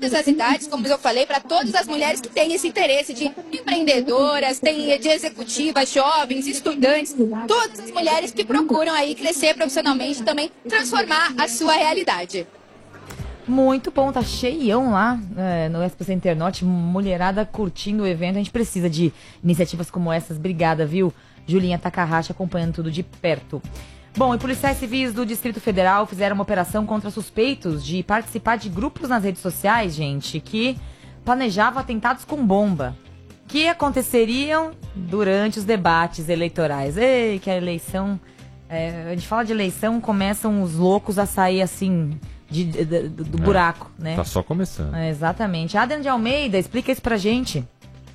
todas as idades, como eu falei, para todas as mulheres que têm esse interesse de empreendedoras, de executivas, jovens, estudantes, todas as mulheres que procuram aí crescer profissionalmente e também transformar a sua realidade. Muito bom, tá cheião lá no Expo Center Norte, mulherada curtindo o evento. A gente precisa de iniciativas como essas. Obrigada, viu? Julinha Takahashi acompanhando tudo de perto. Bom, e policiais civis do Distrito Federal fizeram uma operação contra suspeitos de participar de grupos nas redes sociais, gente, que planejavam atentados com bomba, que aconteceriam durante os debates eleitorais. Ei, que a eleição... a gente fala de eleição, começam os loucos a sair assim... do buraco, né? Tá só começando. Exatamente. Adriano de Almeida, explica isso pra gente.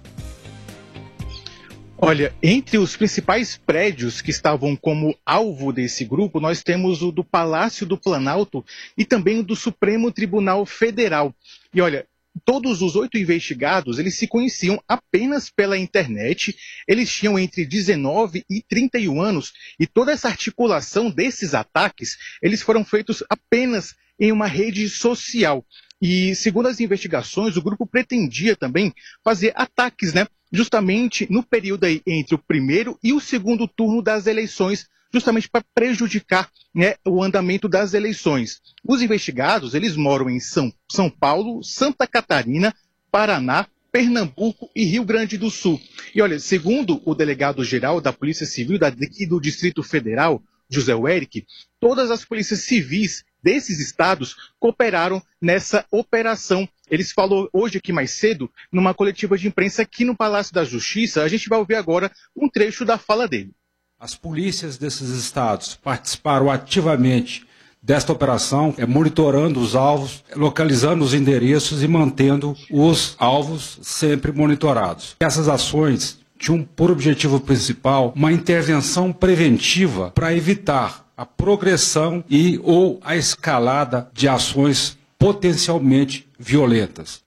Olha, entre os principais prédios que estavam como alvo desse grupo, nós temos o do Palácio do Planalto e também o do Supremo Tribunal Federal. E olha, todos os 8 investigados, eles se conheciam apenas pela internet, eles tinham entre 19 e 31 anos, e toda essa articulação desses ataques, eles foram feitos apenas em uma rede social. E, segundo as investigações, o grupo pretendia também fazer ataques, né, justamente no período aí entre o primeiro e o segundo turno das eleições, justamente para prejudicar, né, o andamento das eleições. Os investigados, eles moram em São Paulo, Santa Catarina, Paraná, Pernambuco e Rio Grande do Sul. E olha, segundo o delegado-geral da Polícia Civil daqui do Distrito Federal, José Werick, todas as polícias civis desses estados cooperaram nessa operação. Eles falou hoje aqui mais cedo, numa coletiva de imprensa aqui no Palácio da Justiça. A gente vai ouvir agora um trecho da fala dele. As polícias desses estados participaram ativamente desta operação, monitorando os alvos, localizando os endereços e mantendo os alvos sempre monitorados. Essas ações tinham por objetivo principal uma intervenção preventiva para evitar a progressão ou a escalada de ações potencialmente violentas.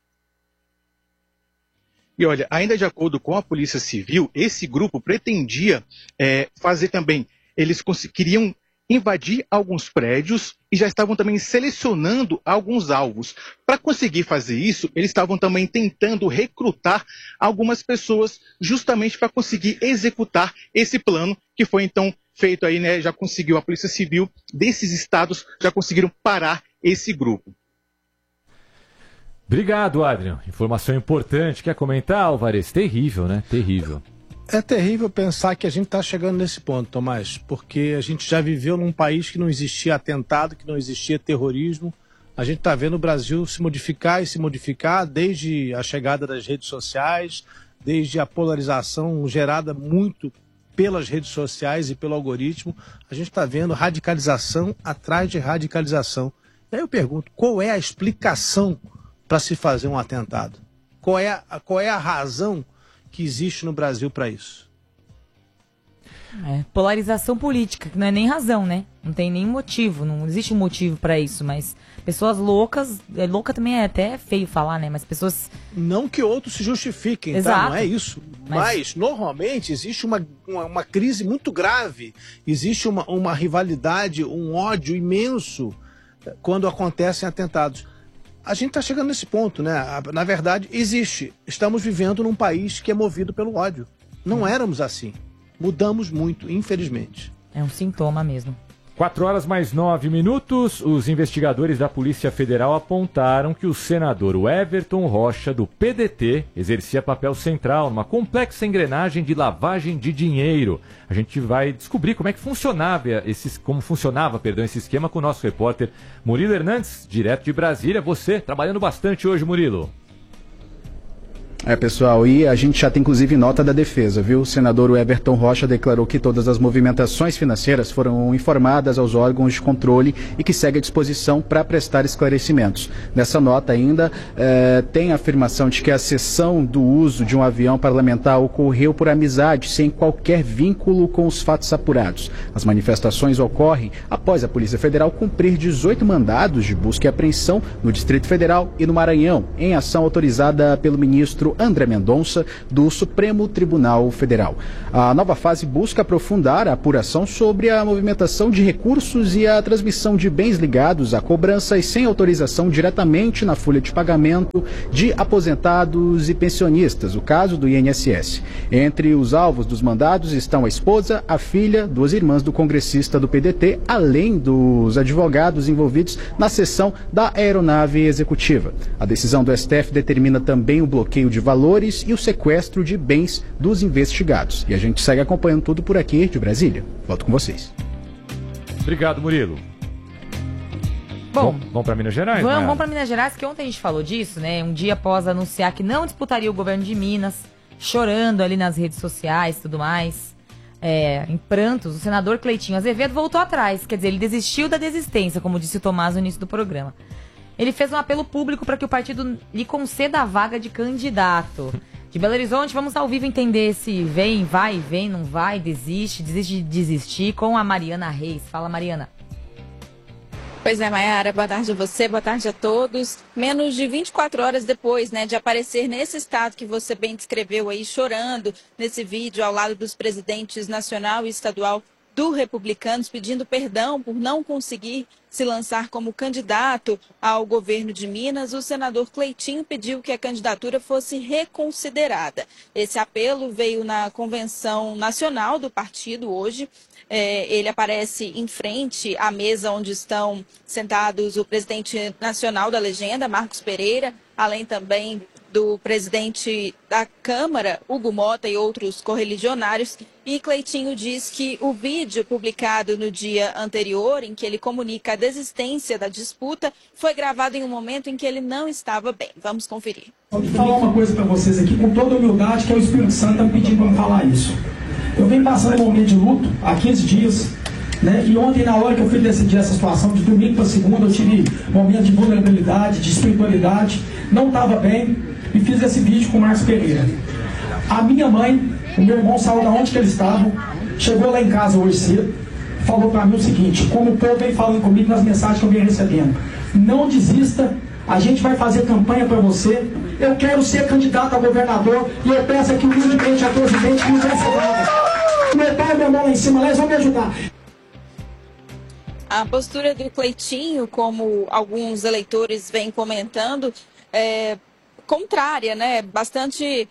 E olha, ainda de acordo com a Polícia Civil, esse grupo pretendia fazer também, eles queriam invadir alguns prédios e já estavam também selecionando alguns alvos. Para conseguir fazer isso, eles estavam também tentando recrutar algumas pessoas justamente para conseguir executar esse plano que foi então feito aí, né? Já conseguiu a Polícia Civil desses estados, já conseguiram parar esse grupo. Obrigado, Adriano. Informação importante. Quer comentar, Alvarez? Terrível, né? Terrível. É terrível pensar que a gente está chegando nesse ponto, Tomás, porque a gente já viveu num país que não existia atentado, que não existia terrorismo. A gente está vendo o Brasil se modificar e se modificar desde a chegada das redes sociais, desde a polarização gerada muito pelas redes sociais e pelo algoritmo. A gente está vendo radicalização atrás de radicalização. E aí eu pergunto, qual é a explicação para se fazer um atentado? Qual é a razão que existe no Brasil para isso? Polarização política, que não é nem razão, né? Não tem nenhum motivo, não existe um motivo para isso, mas pessoas loucas, louca também é até feio falar, né? Mas pessoas... Não que outros se justifiquem, Exato. Tá? Não é isso. Mas normalmente existe uma crise muito grave, existe uma rivalidade, um ódio imenso quando acontecem atentados. A gente está chegando nesse ponto, né? Na verdade, existe. Estamos vivendo num país que é movido pelo ódio. Não éramos assim. Mudamos muito, infelizmente. É um sintoma mesmo. 4h mais 9. Os investigadores da Polícia Federal apontaram que o senador Everton Rocha, do PDT, exercia papel central numa complexa engrenagem de lavagem de dinheiro. A gente vai descobrir como funcionava esse esquema com o nosso repórter Murilo Hernandes, direto de Brasília. Você trabalhando bastante hoje, Murilo. Pessoal, e a gente já tem inclusive nota da defesa, viu? O senador Everton Rocha declarou que todas as movimentações financeiras foram informadas aos órgãos de controle e que segue à disposição para prestar esclarecimentos. Nessa nota ainda tem a afirmação de que a cessão do uso de um avião parlamentar ocorreu por amizade, sem qualquer vínculo com os fatos apurados. As manifestações ocorrem após a Polícia Federal cumprir 18 mandados de busca e apreensão no Distrito Federal e no Maranhão, em ação autorizada pelo ministro ministro André Mendonça, do Supremo Tribunal Federal. A nova fase busca aprofundar a apuração sobre a movimentação de recursos e a transmissão de bens ligados a cobranças sem autorização diretamente na folha de pagamento de aposentados e pensionistas, o caso do INSS. Entre os alvos dos mandados estão a esposa, a filha, 2 irmãs do congressista do PDT, além dos advogados envolvidos na cessão da aeronave executiva. A decisão do STF determina também o bloqueio de valores e o sequestro de bens dos investigados. E a gente segue acompanhando tudo por aqui de Brasília. Volto com vocês. Obrigado, Murilo. Bom, vamos para Minas Gerais? Vamos para Minas Gerais, que ontem a gente falou disso, né? Um dia após anunciar que não disputaria o governo de Minas, chorando ali nas redes sociais e tudo mais, em prantos, o senador Cleitinho Azevedo voltou atrás. Quer dizer, ele desistiu da desistência, como disse o Tomás no início do programa. Ele fez um apelo público para que o partido lhe conceda a vaga de candidato. De Belo Horizonte, vamos ao vivo entender se vem, não vai, desiste de desistir, com a Mariana Reis. Fala, Mariana. Pois é, Mayara, boa tarde a você, boa tarde a todos. Menos de 24 horas depois, de aparecer nesse estado que você bem descreveu aí, chorando nesse vídeo ao lado dos presidentes nacional e estadual do Republicanos, pedindo perdão por não conseguir se lançar como candidato ao governo de Minas, o senador Cleitinho pediu que a candidatura fosse reconsiderada. Esse apelo veio na convenção nacional do partido hoje. Ele aparece em frente à mesa onde estão sentados o presidente nacional da legenda, Marcos Pereira, além também do presidente da Câmara, Hugo Mota, e outros correligionários. E Cleitinho diz que o vídeo publicado no dia anterior, em que ele comunica a desistência da disputa, foi gravado em um momento em que ele não estava bem. Vamos conferir. Vou falar uma coisa para vocês aqui, com toda humildade, que é o Espírito Santo está me pedindo para me falar isso. Eu venho passando um momento de luto há 15 dias, e ontem, na hora que eu fui decidir essa situação, de domingo para segunda, eu tive um momento de vulnerabilidade, de espiritualidade, não estava bem, e fiz esse vídeo com o Marcos Pereira. A minha mãe, o meu irmão saiu da onde que eles estavam, chegou lá em casa hoje cedo, falou para mim o seguinte, como o povo vem falando comigo nas mensagens que eu venho recebendo: não desista, a gente vai fazer campanha para você, eu quero ser candidato a governador, e eu peço aqui humildemente a presidente que me dê essa vaga. Meu pai e minha mão lá em cima, eles vão me ajudar. A postura do Cleitinho, como alguns eleitores vêm comentando, é contrária, bastante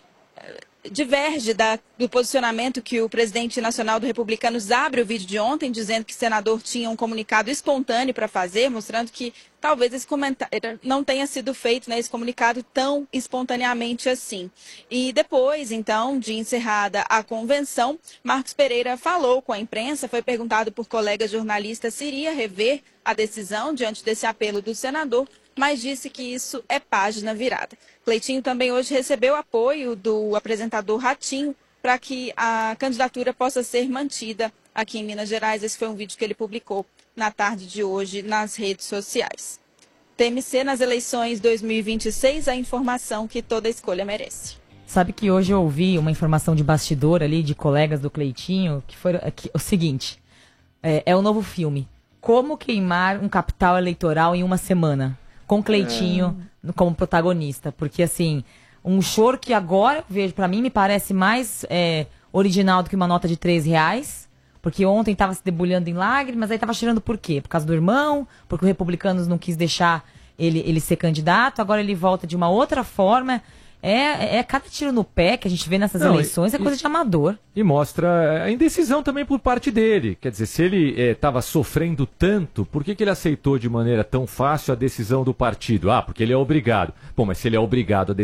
diverge do posicionamento que o presidente nacional do Republicanos abre o vídeo de ontem, dizendo que o senador tinha um comunicado espontâneo para fazer, mostrando que talvez esse comentário não tenha sido feito, esse comunicado tão espontaneamente assim. E depois, então, de encerrada a convenção, Marcos Pereira falou com a imprensa, foi perguntado por colegas jornalistas se iria rever a decisão diante desse apelo do senador, mas disse que isso é página virada. Cleitinho também hoje recebeu apoio do apresentador Ratinho para que a candidatura possa ser mantida aqui em Minas Gerais. Esse foi um vídeo que ele publicou na tarde de hoje nas redes sociais. TMC nas eleições 2026, a informação que toda escolha merece. Sabe que hoje eu ouvi uma informação de bastidor ali, de colegas do Cleitinho, que foi o seguinte, é o novo filme, Como Queimar um Capital Eleitoral em uma Semana, com Cleitinho como protagonista, porque assim, um choro que agora eu vejo, pra mim, me parece mais original do que uma nota de R$3, porque ontem tava se debulhando em lágrimas, aí tava chorando por quê? Por causa do irmão, porque o Republicanos não quis deixar ele ser candidato, agora ele volta de uma outra forma. Cada tiro no pé que a gente vê nessas eleições, é coisa de amador. E mostra a indecisão também por parte dele. Quer dizer, se ele estava sofrendo tanto, por que ele aceitou de maneira tão fácil a decisão do partido? Porque ele é obrigado. Bom, mas se ele é obrigado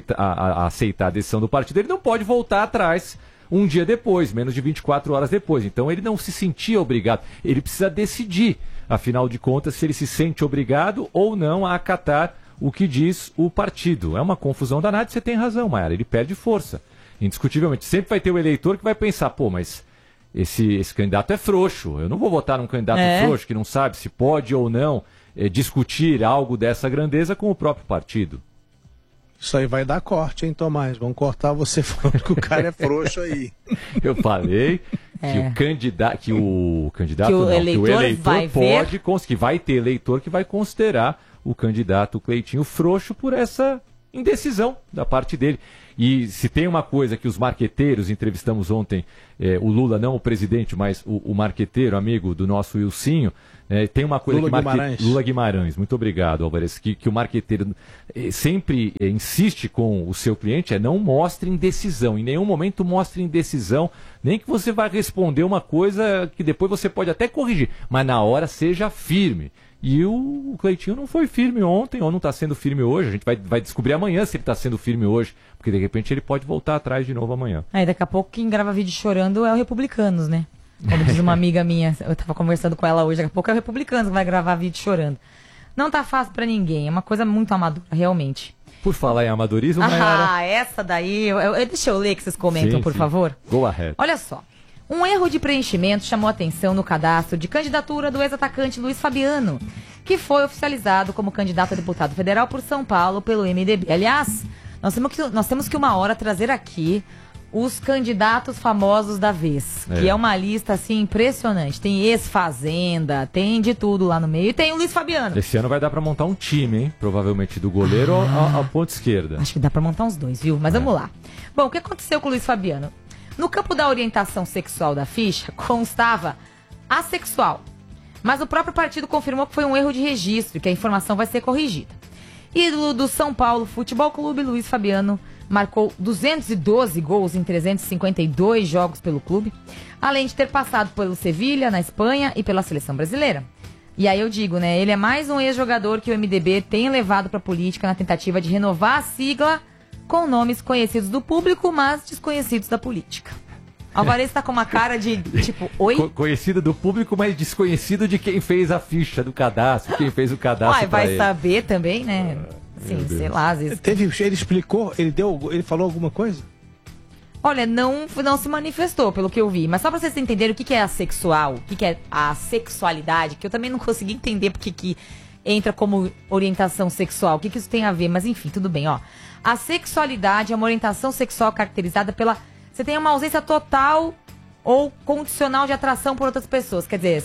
a aceitar a decisão do partido, ele não pode voltar atrás um dia depois, menos de 24 horas depois. Então ele não se sentia obrigado. Ele precisa decidir, afinal de contas, se ele se sente obrigado ou não a acatar o que diz o partido. É uma confusão danada, você tem razão, Mayara, ele perde força. Indiscutivelmente, sempre vai ter o eleitor que vai pensar, mas esse candidato é frouxo, eu não vou votar num candidato frouxo que não sabe se pode ou não discutir algo dessa grandeza com o próprio partido. Isso aí vai dar corte, hein, Tomás? Vão cortar você falando que o cara é frouxo aí. Eu falei que o eleitor pode conseguir, vai ter eleitor que vai considerar o candidato Cleitinho frouxo por essa indecisão da parte dele. E se tem uma coisa que os marqueteiros, entrevistamos ontem o Lula, não o presidente, mas o marqueteiro, amigo do nosso Wilsinho, tem uma coisa Lula Guimarães, muito obrigado, Álvares, que o marqueteiro sempre insiste com o seu cliente, não mostre indecisão, em nenhum momento mostre indecisão, nem que você vai responder uma coisa que depois você pode até corrigir, mas na hora seja firme. E o Cleitinho não foi firme ontem, ou não está sendo firme hoje. A gente vai descobrir amanhã se ele está sendo firme hoje, porque de repente ele pode voltar atrás de novo amanhã. Aí daqui a pouco quem grava vídeo chorando é o Republicanos, né? Como diz uma amiga minha, eu estava conversando com ela hoje, daqui a pouco é o Republicanos que vai gravar vídeo chorando. Não tá fácil para ninguém, é uma coisa muito amadora, realmente. Por falar em amadorismo, Mayara... essa daí, deixa eu ler que vocês comentam, por favor. Go ahead. Olha só. Um erro de preenchimento chamou atenção no cadastro de candidatura do ex-atacante Luiz Fabiano, que foi oficializado como candidato a deputado federal por São Paulo pelo MDB. Aliás, nós temos que uma hora trazer aqui os candidatos famosos da vez, que é uma lista assim impressionante. Tem ex-fazenda, tem de tudo lá no meio, e tem o Luiz Fabiano. Esse ano vai dar pra montar um time, hein? Provavelmente do goleiro à ponta esquerda. Acho que dá pra montar uns dois, viu? Mas vamos lá. Bom, o que aconteceu com o Luiz Fabiano? No campo da orientação sexual da ficha, constava assexual. Mas o próprio partido confirmou que foi um erro de registro e que a informação vai ser corrigida. Ídolo do São Paulo Futebol Clube, Luiz Fabiano marcou 212 gols em 352 jogos pelo clube, além de ter passado pelo Sevilha, na Espanha, e pela seleção brasileira. E aí eu digo, né, ele é mais um ex-jogador que o MDB tem levado para a política na tentativa de renovar a sigla com nomes conhecidos do público, mas desconhecidos da política. Álvares tá com uma cara de tipo, oi? Conhecido do público, mas desconhecido de quem fez a ficha do cadastro, quem fez o cadastro. Vai ele. Saber também, né? Sim, sei lá, às vezes. Ele explicou, ele falou alguma coisa? Olha, não se manifestou, pelo que eu vi. Mas só pra vocês entenderem o que é assexual, o que é a sexualidade, que eu também não consegui entender porque que entra como orientação sexual, o que isso tem a ver, mas enfim, tudo bem, ó. A sexualidade é uma orientação sexual caracterizada pela... Você tem uma ausência total ou condicional de atração por outras pessoas. Quer dizer,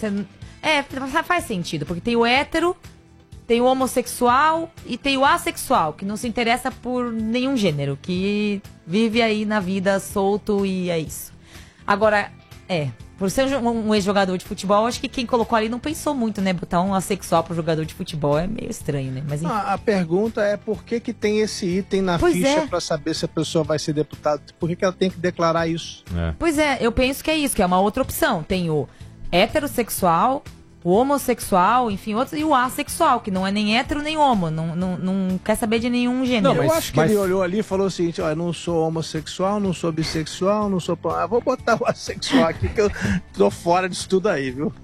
faz sentido, porque tem o hétero, tem o homossexual e tem o assexual, que não se interessa por nenhum gênero, que vive aí na vida solto e é isso. Agora, por ser um ex-jogador de futebol, acho que quem colocou ali não pensou muito, né? Botar um assexual pro jogador de futebol é meio estranho, né? Mas, enfim. A pergunta é por que tem esse item na ficha para saber se a pessoa vai ser deputada? Por que ela tem que declarar isso? Pois é, eu penso que é isso, que é uma outra opção. Tem o heterossexual, o homossexual, enfim, outros, e o assexual, que não é nem hétero nem homo, não quer saber de nenhum gênero. Eu acho que ele olhou ali e falou o seguinte, ó, eu não sou homossexual, não sou bissexual, não sou... vou botar o assexual aqui, que eu tô fora disso tudo aí, viu?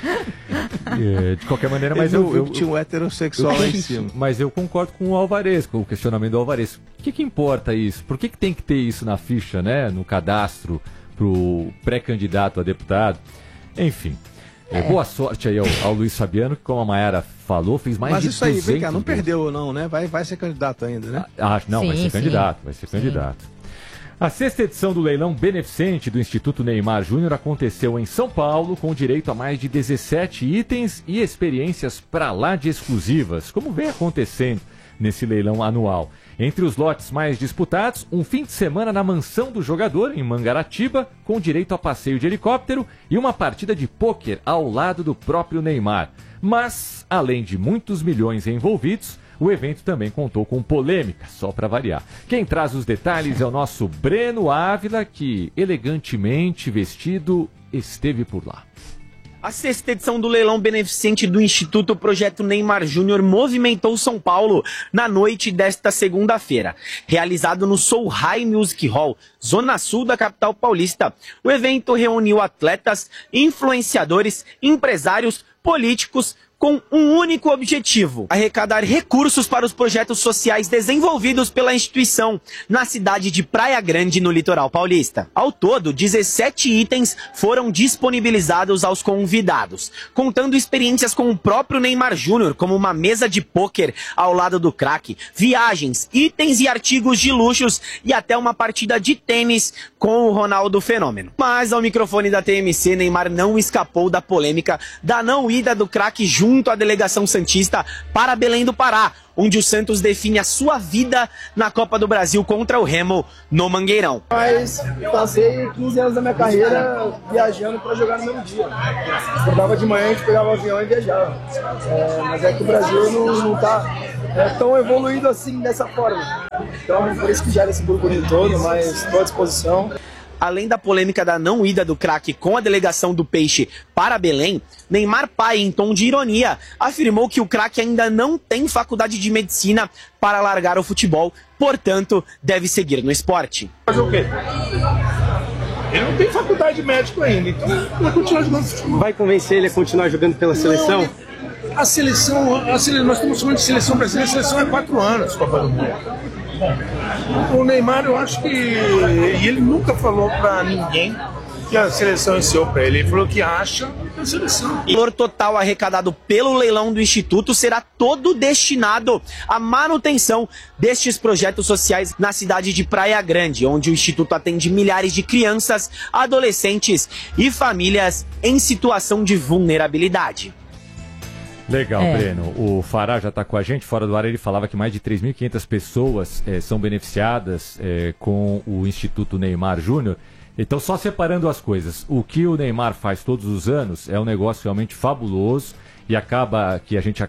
De qualquer maneira, mas eu tinha um heterossexual lá em cima. Mas eu concordo com o Álvares, com o questionamento do Álvares. O que importa isso? Por que tem que ter isso na ficha, né? No cadastro pro pré-candidato a deputado? Enfim... boa sorte aí ao Luiz Fabiano, que, como a Mayara falou, fez mais de 200 Mas isso aí, vem cá, não perdeu não, né? Vai ser candidato ainda, né? Não, vai ser candidato, vai ser candidato. A 6ª edição do leilão beneficente do Instituto Neymar Júnior aconteceu em São Paulo, com direito a mais de 17 itens e experiências pra lá de exclusivas, como vem acontecendo nesse leilão anual. Entre os lotes mais disputados, um fim de semana na mansão do jogador, em Mangaratiba, com direito a passeio de helicóptero e uma partida de pôquer ao lado do próprio Neymar. Mas, além de muitos milhões envolvidos, o evento também contou com polêmica, só para variar. Quem traz os detalhes é o nosso Breno Ávila, que, elegantemente vestido, esteve por lá. A 6ª edição do leilão beneficente do Instituto Projeto Neymar Júnior movimentou São Paulo na noite desta segunda-feira. Realizado no Soul High Music Hall, zona sul da capital paulista, o evento reuniu atletas, influenciadores, empresários, políticos, com um único objetivo: arrecadar recursos para os projetos sociais desenvolvidos pela instituição na cidade de Praia Grande, no litoral paulista. Ao todo, 17 itens foram disponibilizados aos convidados, contando experiências com o próprio Neymar Júnior, como uma mesa de pôquer ao lado do craque, viagens, itens e artigos de luxos e até uma partida de tênis com o Ronaldo Fenômeno. Mas ao microfone da TMC, Neymar não escapou da polêmica da não ida do craque Júnior junto à delegação santista para Belém do Pará, onde o Santos define a sua vida na Copa do Brasil contra o Remo no Mangueirão. Mas passei 15 anos da minha carreira viajando para jogar no mesmo dia. Acordava de manhã, a gente pegava o avião e viajava. Mas é que o Brasil não está tão evoluído assim dessa forma. Então, por isso que gera esse burburinho todo, mas estou à disposição. Além da polêmica da não ida do craque com a delegação do Peixe para Belém, Neymar pai, em tom de ironia, afirmou que o craque ainda não tem faculdade de medicina para largar o futebol, portanto, deve seguir no esporte. Fazer o quê? Ele não tem faculdade médica ainda, então vai continuar jogando futebol. Vai convencer ele a continuar jogando pela seleção? A seleção, nós estamos falando de seleção brasileira, a seleção é 4 anos, Copa do Mundo. O Neymar, eu acho que ele nunca falou pra ninguém que a seleção ensinou pra ele. Ele falou que acha que é a seleção. O valor total arrecadado pelo leilão do Instituto será todo destinado à manutenção destes projetos sociais na cidade de Praia Grande, onde o Instituto atende milhares de crianças, adolescentes e famílias em situação de vulnerabilidade. Legal, Breno. O Fará já está com a gente. Fora do ar, ele falava que mais de 3.500 pessoas são beneficiadas com o Instituto Neymar Júnior. Então, só separando as coisas, o que o Neymar faz todos os anos é um negócio realmente fabuloso e acaba que a gente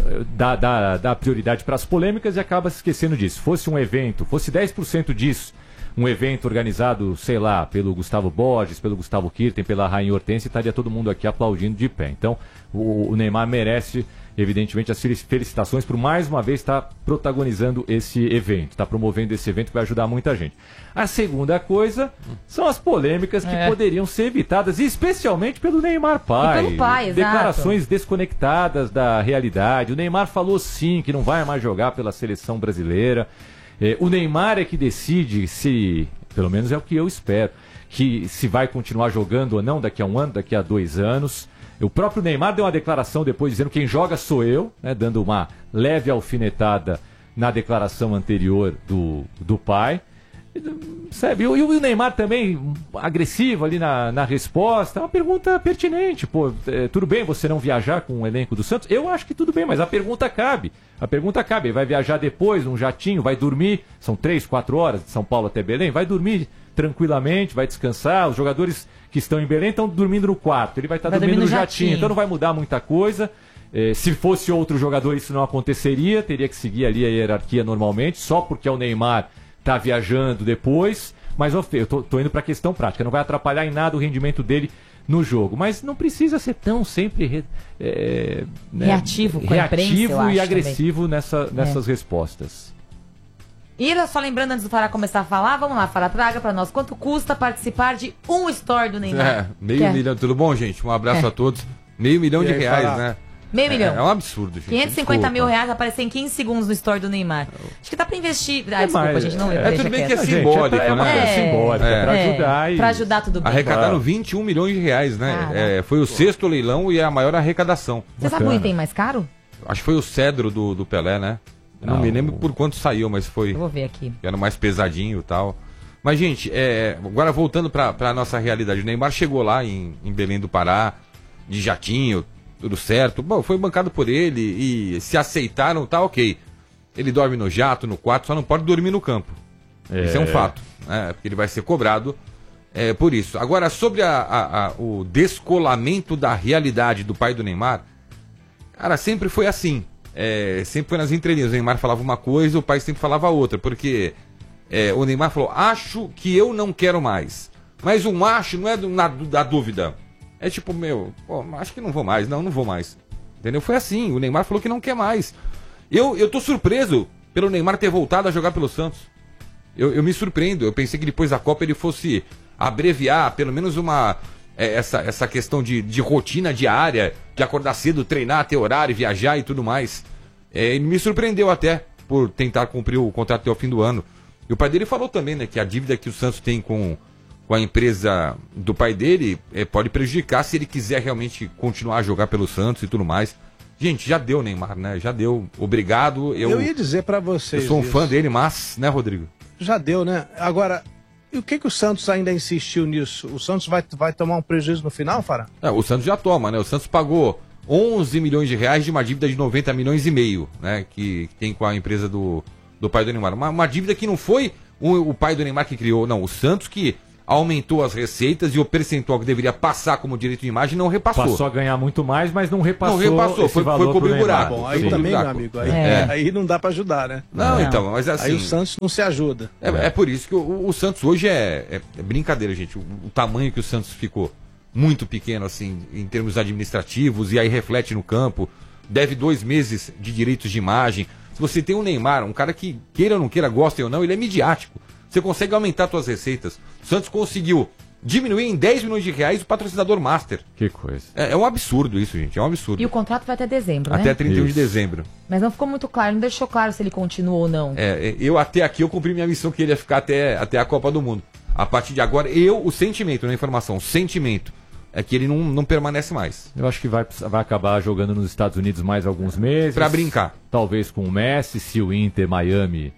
dá prioridade para as polêmicas e acaba se esquecendo disso. Fosse um evento, fosse 10% disso, um evento organizado, sei lá, pelo Gustavo Borges, pelo Gustavo Kirten, pela Rainha Hortência, estaria todo mundo aqui aplaudindo de pé. Então, o Neymar merece, evidentemente, as felicitações por mais uma vez estar protagonizando esse evento, estar promovendo esse evento que vai ajudar muita gente. A segunda coisa são as polêmicas que poderiam ser evitadas, especialmente pelo Neymar pai. E pelo pai, declarações desconectadas da realidade. O Neymar falou sim que não vai mais jogar pela seleção brasileira. O Neymar é que decide se, pelo menos é o que eu espero, que se vai continuar jogando ou não daqui a 1 ano, daqui a 2 anos. O próprio Neymar deu uma declaração depois dizendo que quem joga sou eu, né, dando uma leve alfinetada na declaração anterior do pai. Sabe? E o Neymar também agressivo ali na resposta. É uma pergunta pertinente. Pô, tudo bem você não viajar com o elenco do Santos? Eu acho que tudo bem, mas a pergunta cabe. Ele vai viajar depois num jatinho, vai dormir, são 3, 4 horas de São Paulo até Belém, vai dormir tranquilamente, vai descansar. Os jogadores que estão em Belém estão dormindo no quarto, ele vai estar dormindo no jatinho, então não vai mudar muita coisa. Se fosse outro jogador isso não aconteceria, teria que seguir ali a hierarquia normalmente, só porque é o Neymar tá viajando depois, mas eu tô indo para a questão prática, não vai atrapalhar em nada o rendimento dele no jogo, mas não precisa ser tão sempre reativo com a imprensa, eu acho, e agressivo nessas respostas. E só lembrando, antes do Fará começar a falar, vamos lá, Fará, traga para nós quanto custa participar de um story do Neymar. Meio milhão, tudo bom, gente? Um abraço a todos. R$500 mil de reais, Fará? Né? Meio milhão. É um absurdo, gente. 550 mil reais aparecer em 15 segundos no story do Neymar. Acho que dá pra investir. Desculpa, gente, não lembro. Tudo bem que é simbólico, né? É simbólico, pra ajudar. Pra ajudar tudo bem. Arrecadaram 21 milhões de reais, né? Foi o 6º leilão e a maior arrecadação. Você sabe o item mais caro? Acho que foi o cedro do Pelé, né? Não me lembro por quanto saiu, mas foi. Eu vou ver aqui. Era mais pesadinho e tal. Mas, gente, agora voltando pra nossa realidade. O Neymar chegou lá em Belém do Pará, de jatinho, tudo certo. Bom, foi bancado por ele e se aceitaram, tá ok. Ele dorme no jato, no quarto, só não pode dormir no campo. Isso é um fato, né? Porque ele vai ser cobrado por isso. Agora, sobre o descolamento da realidade do pai do Neymar, cara, sempre foi assim. Sempre foi nas entrelinhas. O Neymar falava uma coisa, o pai sempre falava outra. Porque o Neymar falou, acho que eu não quero mais. Mas um acho não é da dúvida. É tipo, acho que não vou mais. Não vou mais. Entendeu? Foi assim. O Neymar falou que não quer mais. Eu tô surpreso pelo Neymar ter voltado a jogar pelo Santos. Eu me surpreendo. Eu pensei que depois da Copa ele fosse abreviar pelo menos essa questão de rotina diária, de acordar cedo, treinar, ter horário, viajar e tudo mais. Ele me surpreendeu até por tentar cumprir o contrato até o fim do ano. E o pai dele falou também, né, que a dívida que o Santos tem com a empresa do pai dele pode prejudicar se ele quiser realmente continuar a jogar pelo Santos e tudo mais. Gente, já deu, Neymar, né? Já deu. Obrigado. Eu ia dizer pra vocês. Eu sou um fã dele, mas, né, Rodrigo? Já deu, né? Agora, e o que o Santos ainda insistiu nisso? O Santos vai tomar um prejuízo no final, Fará? O Santos já toma, né? O Santos pagou 11 milhões de reais de uma dívida de 90 milhões e meio, né? Que tem com a empresa do pai do Neymar. Uma dívida que não foi o pai do Neymar que criou, não. O Santos que aumentou as receitas e o percentual que deveria passar como direito de imagem não repassou. Passou a ganhar muito mais, mas não repassou. Não repassou, foi cobrir o buraco. Bom, aí também, meu amigo, aí não dá para ajudar, né? Não, então, mas assim... Aí o Santos não se ajuda. É por isso que o Santos hoje é brincadeira, gente. O tamanho que o Santos ficou muito pequeno, assim, em termos administrativos, e aí reflete no campo. Deve 2 meses de direitos de imagem. Se você tem um Neymar, um cara que queira ou não queira, gosta ou não, ele é midiático. Você consegue aumentar suas receitas. O Santos conseguiu diminuir em 10 milhões de reais o patrocinador master. Que coisa. É um absurdo isso, gente. É um absurdo. E o contrato vai até dezembro, né? Até 31 de dezembro. Mas não ficou muito claro, não deixou claro se ele continua ou não. Eu até aqui eu cumpri minha missão que ele ia ficar até a Copa do Mundo. A partir de agora, o sentimento, não a informação, o sentimento é que ele não permanece mais. Eu acho que vai acabar jogando nos Estados Unidos mais alguns meses. Pra brincar. Talvez com o Messi, se o Inter, Miami...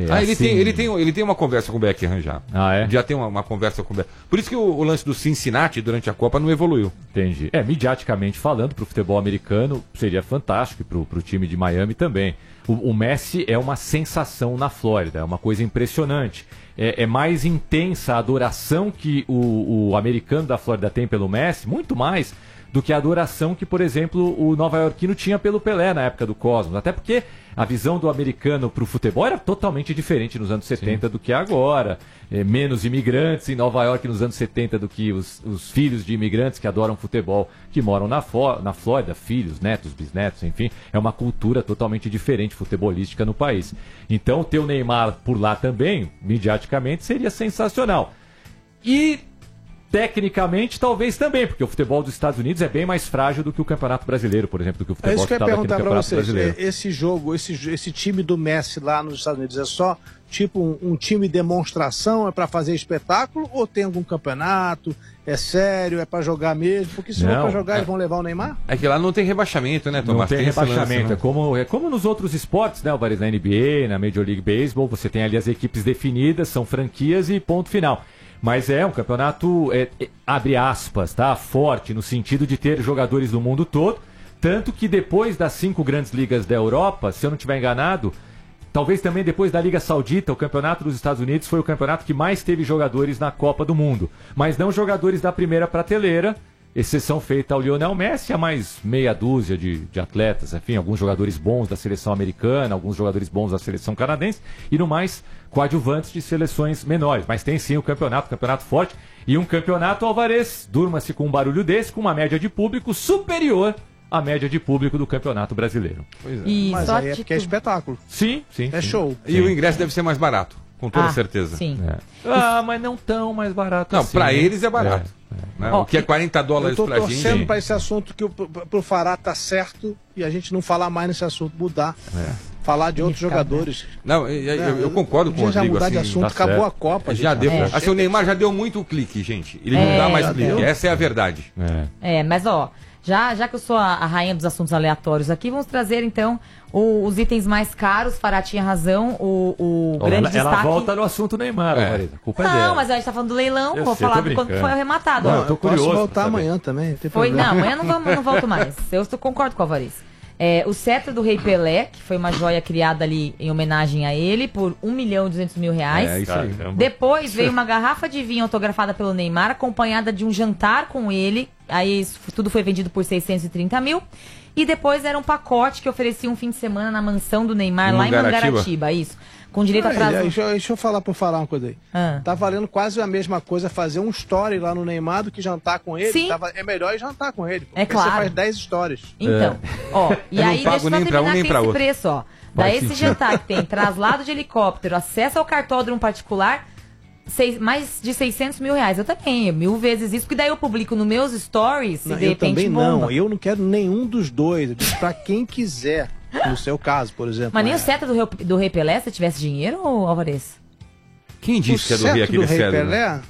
Ele tem uma conversa com o Beckham já. Ah, é? Já tem uma conversa com o Beckham. Por isso que o lance do Cincinnati durante a Copa não evoluiu. Entendi. Midiaticamente falando, pro futebol americano seria fantástico, e pro time de Miami também. O Messi é uma sensação na Flórida, é uma coisa impressionante. É mais intensa a adoração que o americano da Flórida tem pelo Messi, muito mais do que a adoração que, por exemplo, o nova-iorquino tinha pelo Pelé na época do Cosmos. Até porque a visão do americano para o futebol era totalmente diferente nos anos 70 do que agora. Menos imigrantes em Nova York nos anos 70 do que os filhos de imigrantes que adoram futebol, que moram na Flórida, filhos, netos, bisnetos, enfim. É uma cultura totalmente diferente futebolística no país. Então, ter o Neymar por lá também, midiaticamente, seria sensacional. E... tecnicamente, talvez também, porque o futebol dos Estados Unidos é bem mais frágil do que o Campeonato Brasileiro, por exemplo, do que o futebol que estava aqui no Campeonato Brasileiro. Esse jogo, esse time do Messi lá nos Estados Unidos é só tipo um time de demonstração, é para fazer espetáculo, ou tem algum campeonato, é sério, é para jogar mesmo? Porque se for para jogar, eles vão levar o Neymar? É que lá não tem rebaixamento, né, Tomás? Não tem rebaixamento, lance, né? É como nos outros esportes, né, Alvarez, na NBA, na Major League Baseball, você tem ali as equipes definidas, são franquias e ponto final. Mas é um campeonato, abre aspas, tá? Forte, no sentido de ter jogadores do mundo todo. Tanto que depois das 5 grandes ligas da Europa, se eu não estiver enganado, talvez também depois da Liga Saudita, o campeonato dos Estados Unidos foi o campeonato que mais teve jogadores na Copa do Mundo. Mas não jogadores da primeira prateleira, exceção feita ao Lionel Messi, a mais meia dúzia de atletas, enfim, alguns jogadores bons da seleção americana, alguns jogadores bons da seleção canadense, e no mais, coadjuvantes de seleções menores. Mas tem sim o campeonato forte, e um campeonato, Alvarez, durma-se com um barulho desse, com uma média de público superior à média de público do Campeonato Brasileiro. Pois é. Mas aí é porque é espetáculo. Sim. É show. E o ingresso deve ser mais barato, com toda certeza. Sim. Mas não tão mais barato. Não, assim, pra eles é barato. Né? O que é $40 pra gente. Eu tô torcendo pra esse assunto que pro Fará tá certo e a gente não falar mais nesse assunto, mudar. Falar de outros jogadores. Não, eu concordo com o Rodrigo. Já mudar de assim, assunto, acabou a Copa. Já deu. Assim, o Neymar já deu muito clique, gente. Ele não dá mais clique. Deu. Essa é a verdade. Mas ó, já que eu sou a rainha dos assuntos aleatórios aqui, vamos trazer então os itens mais caros. Fará tinha razão, o grande destaque... Ela volta no assunto Neymar, Alvarez. A culpa é dela. Não, mas a gente tá falando do leilão, vou falar quando foi arrematado. Não, eu tô curioso. Posso voltar amanhã também. Amanhã não volto mais. Eu concordo com o Alvarez. O cetro do Rei Pelé, que foi uma joia criada ali em homenagem a ele, por R$1.200.000. Isso aí. Depois veio uma garrafa de vinho autografada pelo Neymar, acompanhada de um jantar com ele. Aí tudo foi vendido por R$630 mil. E depois era um pacote que oferecia um fim de semana na mansão do Neymar, lá em Mangaratiba. Isso. Com direito a prazo. Deixa eu falar uma coisa aí. Tá valendo quase a mesma coisa fazer um story lá no Neymar do que jantar com ele. Sim. É melhor ir jantar com ele. É claro. Você faz 10 stories. Então, e aí deixa eu só terminar com esse preço, ó. Daí esse jantar que tem traslado de helicóptero, acesso ao cartódromo particular, mais de R$600 mil. Eu também, 1000 vezes isso, porque daí eu publico nos meus stories e de repente também bomba. Não, eu não quero nenhum dos dois. Eu disse pra quem quiser. No seu caso, por exemplo. Mas nem o cetro do Rei Pelé, se tivesse dinheiro, ou Alvarez? Quem disse que é do Rei aquele cetro? Pelé?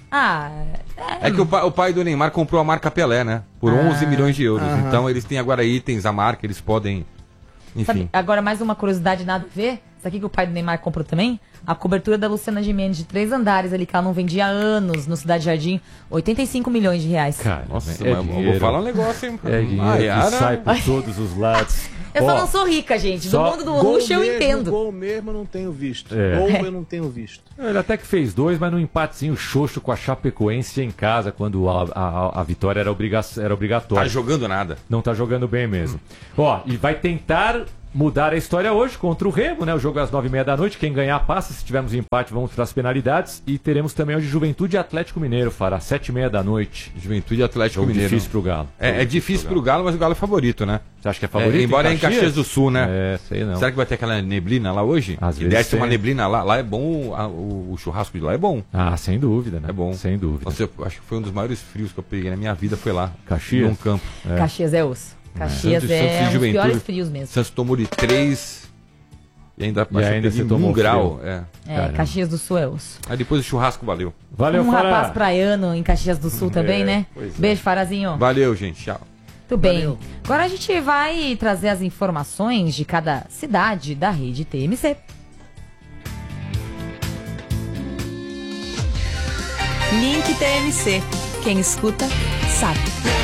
É que o pai do Neymar comprou a marca Pelé, né? Por 11 milhões de euros. Então eles têm agora itens, a marca, eles podem... Enfim. Sabe, agora mais uma curiosidade, nada a ver. Isso aqui que o pai do Neymar comprou também? A cobertura da Luciana Gimenez de 3 andares ali, que ela não vendia há anos no Cidade Jardim. 85 milhões de reais. Cara, Nossa, é mas eu dinheiro. vou falar um negócio, hein? É dinheiro que sai por todos os lados. Eu só não sou rica, gente. Do mundo do luxo eu entendo. Gol mesmo eu não tenho visto. É. Gol eu não tenho visto. Ele até que fez 2, mas num empatezinho xoxo com a Chapecoense em casa, quando a vitória era obrigatória. Tá jogando nada. Não tá jogando bem mesmo. Ó, e vai tentar mudar a história hoje contra o Remo, né? O jogo é às 9h30 da noite. Quem ganhar passa. Se tivermos empate, vamos para as penalidades. E teremos também hoje Juventude e Atlético Mineiro, Fará, às 7h30 da noite. Juventude e Atlético Jogo Mineiro. difícil pro Galo. É difícil pro Galo, mas o Galo é favorito, né? Você acha que é favorito? Embora é em Caxias do Sul, né? É, sei não. Será que vai ter aquela neblina lá hoje? Às e vezes desce uma tem. neblina lá. Lá é bom, o churrasco de lá é bom. Ah, sem dúvida, né? É bom. Sem dúvida. Nossa, eu acho que foi um dos maiores frios que eu peguei na minha vida, foi lá. Caxias? Num campo. Caxias é osso. Caxias Santos é e um dos Juventude. piores frios mesmo. Santos tomou de 3 e ainda você tomou 1 grau. É, Caxias do Sul é osso. Aí depois o churrasco valeu. Valeu, rapaz praiano em Caxias do Sul também, né? Beijo, Farazinho. Valeu, gente. Tchau. Tudo bem. Agora a gente vai trazer as informações de cada cidade da rede TMC. Link TMC. Quem escuta, sabe.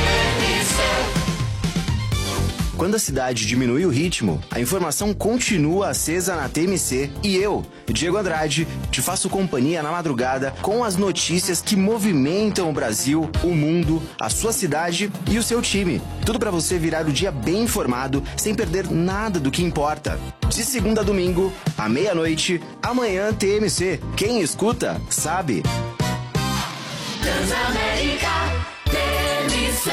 Quando a cidade diminui o ritmo, a informação continua acesa na TMC e eu, Diego Andrade, te faço companhia na madrugada com as notícias que movimentam o Brasil, o mundo, a sua cidade e o seu time. Tudo para você virar o dia bem informado, sem perder nada do que importa. De segunda a domingo, à meia-noite, amanhã TMC. Quem escuta, sabe. Transamérica TMC.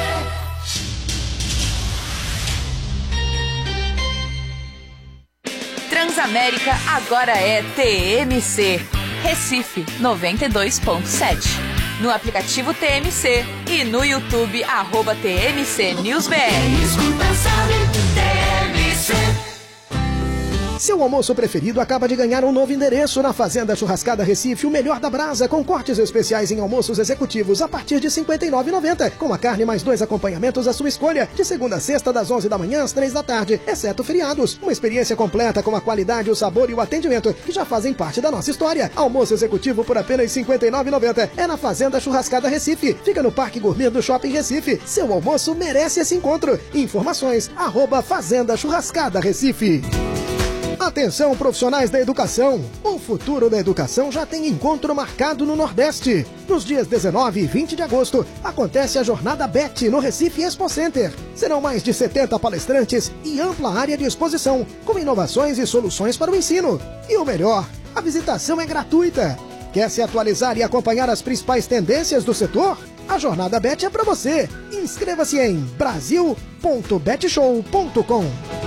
Transamérica agora é TMC. Recife 92.7. No aplicativo TMC e no YouTube @TMC NewsBR. Escuta, sabe, TMC. Seu almoço preferido acaba de ganhar um novo endereço na Fazenda Churrascada Recife, o melhor da brasa, com cortes especiais em almoços executivos a partir de R$ 59,90, com a carne mais 2 acompanhamentos à sua escolha, de segunda a sexta, das 11 da manhã às 3 da tarde, exceto feriados. Uma experiência completa com a qualidade, o sabor e o atendimento que já fazem parte da nossa história. Almoço executivo por apenas R$ 59,90. É na Fazenda Churrascada Recife. Fica no Parque Gourmet do Shopping Recife. Seu almoço merece esse encontro. Informações, @Fazenda Churrascada Recife. Atenção, profissionais da educação! O futuro da educação já tem encontro marcado no Nordeste. Nos dias 19 e 20 de agosto, acontece a Jornada BET no Recife Expo Center. Serão mais de 70 palestrantes e ampla área de exposição, com inovações e soluções para o ensino. E o melhor, a visitação é gratuita. Quer se atualizar e acompanhar as principais tendências do setor? A Jornada BET é para você. Inscreva-se em brasil.betshow.com.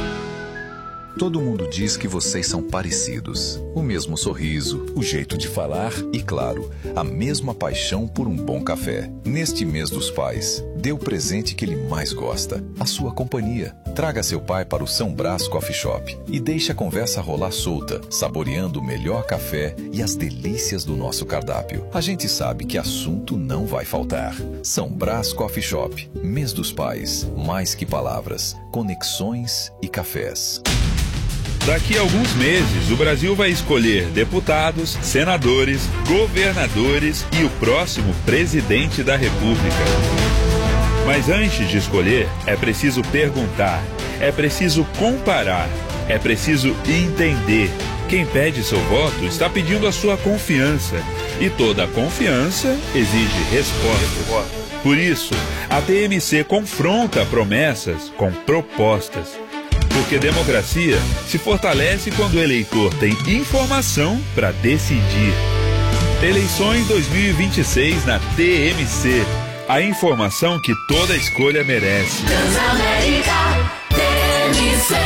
Todo mundo diz que vocês são parecidos. O mesmo sorriso, o jeito de falar e, claro, a mesma paixão por um bom café. Neste mês dos pais, dê o presente que ele mais gosta, a sua companhia. Traga seu pai para o São Brás Coffee Shop e deixe a conversa rolar solta, saboreando o melhor café e as delícias do nosso cardápio. A gente sabe que assunto não vai faltar. São Brás Coffee Shop, mês dos pais, mais que palavras, conexões e cafés. Daqui a alguns meses, o Brasil vai escolher deputados, senadores, governadores e o próximo presidente da República. Mas antes de escolher, é preciso perguntar, é preciso comparar, é preciso entender. Quem pede seu voto está pedindo a sua confiança. E toda confiança exige resposta. Por isso, a TMC confronta promessas com propostas. Porque democracia se fortalece quando o eleitor tem informação para decidir. Eleições 2026 na TMC. A informação que toda escolha merece. Transamérica TMC.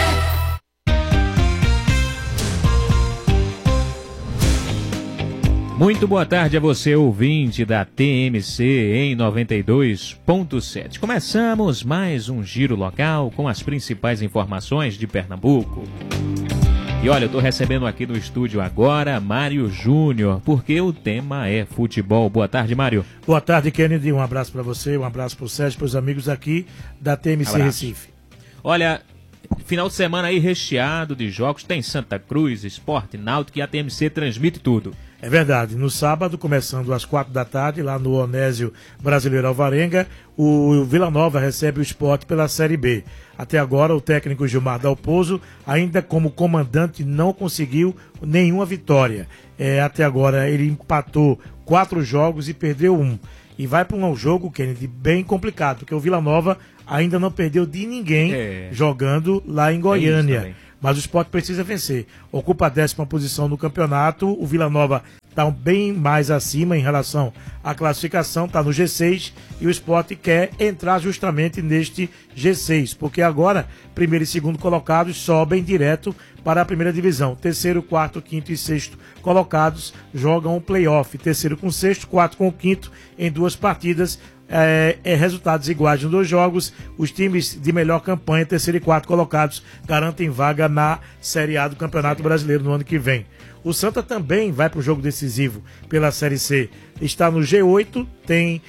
Muito boa tarde a você, ouvinte da TMC em 92.7. Começamos mais um giro local com as principais informações de Pernambuco. E olha, eu estou recebendo aqui no estúdio agora Mário Júnior, porque o tema é futebol. Boa tarde, Mário. Boa tarde, Kennedy. Um abraço para você, um abraço para o Sérgio, para os amigos aqui da TMC Recife. Olha, Final de semana aí recheado de jogos. Tem Santa Cruz, Sport, Náutico e a TMC transmite tudo. É verdade. No sábado, começando às 4 da tarde, lá no Onésio Brasileiro Alvarenga, o Vila Nova recebe o Sport pela Série B. Até agora, o técnico Gilmar Dalpozo, ainda como comandante, não conseguiu nenhuma vitória. Até agora, ele empatou 4 jogos e perdeu 1. E vai para um jogo, Kennedy, bem complicado, porque o Vila Nova ainda não perdeu de ninguém jogando lá em Goiânia. Mas o Sport precisa vencer. Ocupa a 10ª posição no campeonato. O Vila Nova está bem mais acima em relação à classificação, está no G6. E o Sport quer entrar justamente neste G6, porque agora, primeiro e segundo colocados sobem direto para a primeira divisão. Terceiro, quarto, quinto e sexto colocados jogam o play-off. Terceiro com o sexto, quarto com o quinto em 2 partidas. Resultados iguais nos 2 jogos. Os times de melhor campanha, terceiro e quarto colocados, garantem vaga na Série A do Campeonato Brasileiro no ano que vem. O Santa também vai para o jogo decisivo pela Série C. Está no G8, tem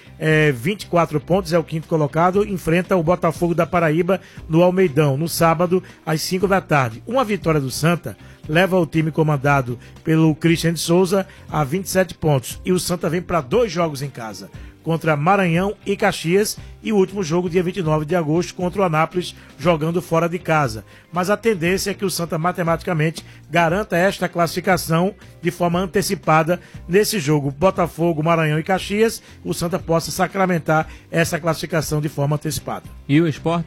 24 pontos, é o 5º colocado, enfrenta o Botafogo da Paraíba no Almeidão, no sábado, às 5 da tarde. Uma vitória do Santa leva o time comandado pelo Christian de Souza a 27 pontos. E o Santa vem para 2 jogos em casa, contra Maranhão e Caxias, e o último jogo dia 29 de agosto contra o Anápolis, jogando fora de casa. Mas a tendência é que o Santa matematicamente garanta esta classificação de forma antecipada nesse jogo Botafogo, Maranhão e Caxias, o Santa possa sacramentar essa classificação de forma antecipada. E o Sport?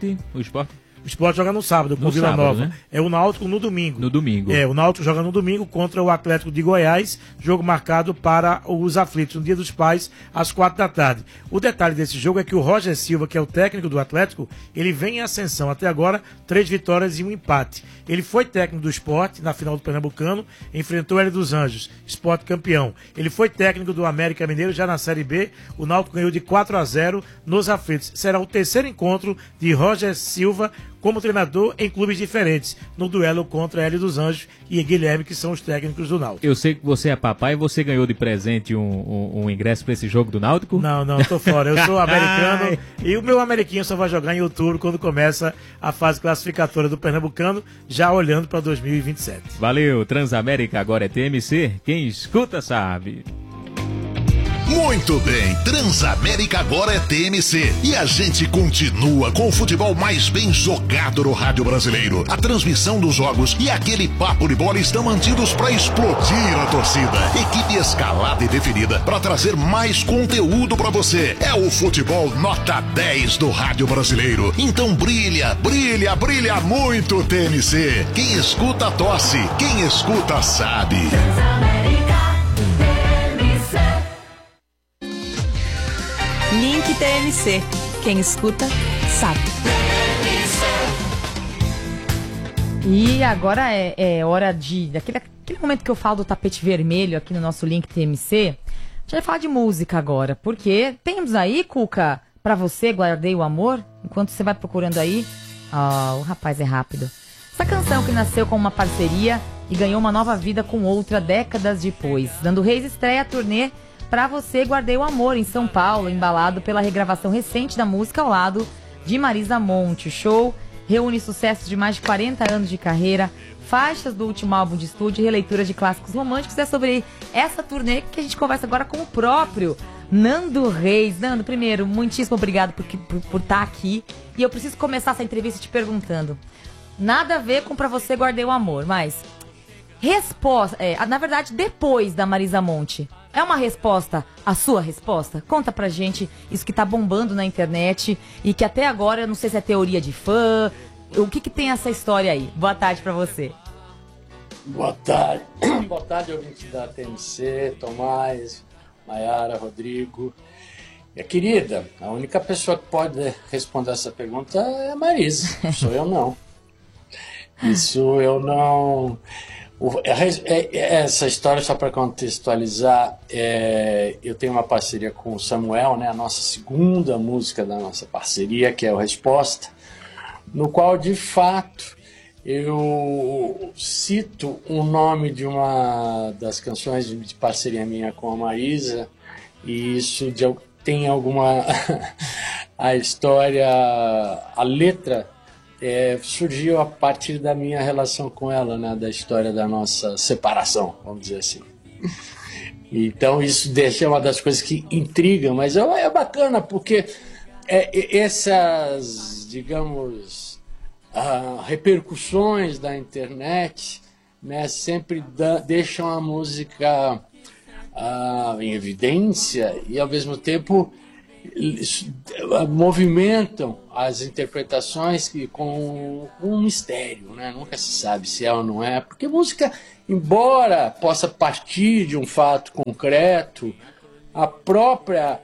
O Sport joga no sábado com o Vila Nova. Né? É o Náutico no domingo. No domingo. O Náutico joga no domingo contra o Atlético de Goiás, jogo marcado para os aflitos, no Dia dos Pais, às 4 da tarde. O detalhe desse jogo é que o Roger Silva, que é o técnico do Atlético, ele vem em ascensão. Até agora, 3 vitórias e 1 empate. Ele foi técnico do Sport na final do Pernambucano, enfrentou o Hélio dos Anjos, Sport campeão. Ele foi técnico do América Mineiro já na Série B. O Náutico ganhou de 4-0 nos aflitos. Será o terceiro encontro de Roger Silva como treinador em clubes diferentes, no duelo contra Hélio dos Anjos e Guilherme, que são os técnicos do Náutico. Eu sei que você é papai e você ganhou de presente um ingresso para esse jogo do Náutico? Não, tô fora. Eu sou americano e o meu ameriquinho só vai jogar em outubro, quando começa a fase classificatória do Pernambucano, já olhando para 2027. Valeu, Transamérica agora é TMC, quem escuta sabe. Muito bem, Transamérica agora é TMC e a gente continua com o futebol mais bem jogado no rádio brasileiro. A transmissão dos jogos e aquele papo de bola estão mantidos para explodir a torcida. Equipe escalada e definida para trazer mais conteúdo para você. É o futebol nota 10 do rádio brasileiro. Então brilha, brilha, brilha muito o TMC. Quem escuta tosse, quem escuta sabe. Link TMC. Quem escuta, sabe. E agora é hora daquele momento que eu falo do tapete vermelho aqui no nosso Link TMC. A gente vai falar de música agora, porque temos aí, Cuca, pra você, Guardei o Amor, enquanto você vai procurando aí. O rapaz é rápido. Essa canção que nasceu com uma parceria e ganhou uma nova vida com outra décadas depois. Nando Reis estreia a turnê Pra Você, Guardei o Amor, em São Paulo, embalado pela regravação recente da música ao lado de Marisa Monte. O show reúne sucessos de mais de 40 anos de carreira, faixas do último álbum de estúdio e releituras de clássicos românticos. É sobre essa turnê que a gente conversa agora com o próprio Nando Reis. Nando, primeiro, muitíssimo obrigado por estar aqui. E eu preciso começar essa entrevista te perguntando, nada a ver com Pra Você, Guardei o Amor, mas resposta, na verdade, depois da Marisa Monte, é uma resposta a sua resposta? Conta pra gente isso que tá bombando na internet e que até agora, eu não sei se é teoria de fã, o que tem essa história aí? Boa tarde pra você. Boa tarde. Boa tarde, ouvinte da TMC, Tomás, Maiara, Rodrigo. Minha querida, a única pessoa que pode responder essa pergunta é a Marisa, sou eu não. Isso eu não... Essa história, só para contextualizar, eu tenho uma parceria com o Samuel, né, a nossa segunda música da nossa parceria, que é o Resposta, no qual, de fato, eu cito o nome de uma das canções de parceria minha com a Marisa, e isso tem alguma... a história, a letra surgiu a partir da minha relação com ela, né, da história da nossa separação, vamos dizer assim. Então isso deixa uma das coisas que intrigam, mas é bacana porque essas, digamos, repercussões da internet, né, sempre deixam a música em evidência e ao mesmo tempo movimentam as interpretações com um mistério, né? Nunca se sabe se é ou não é, porque música, embora possa partir de um fato concreto, a própria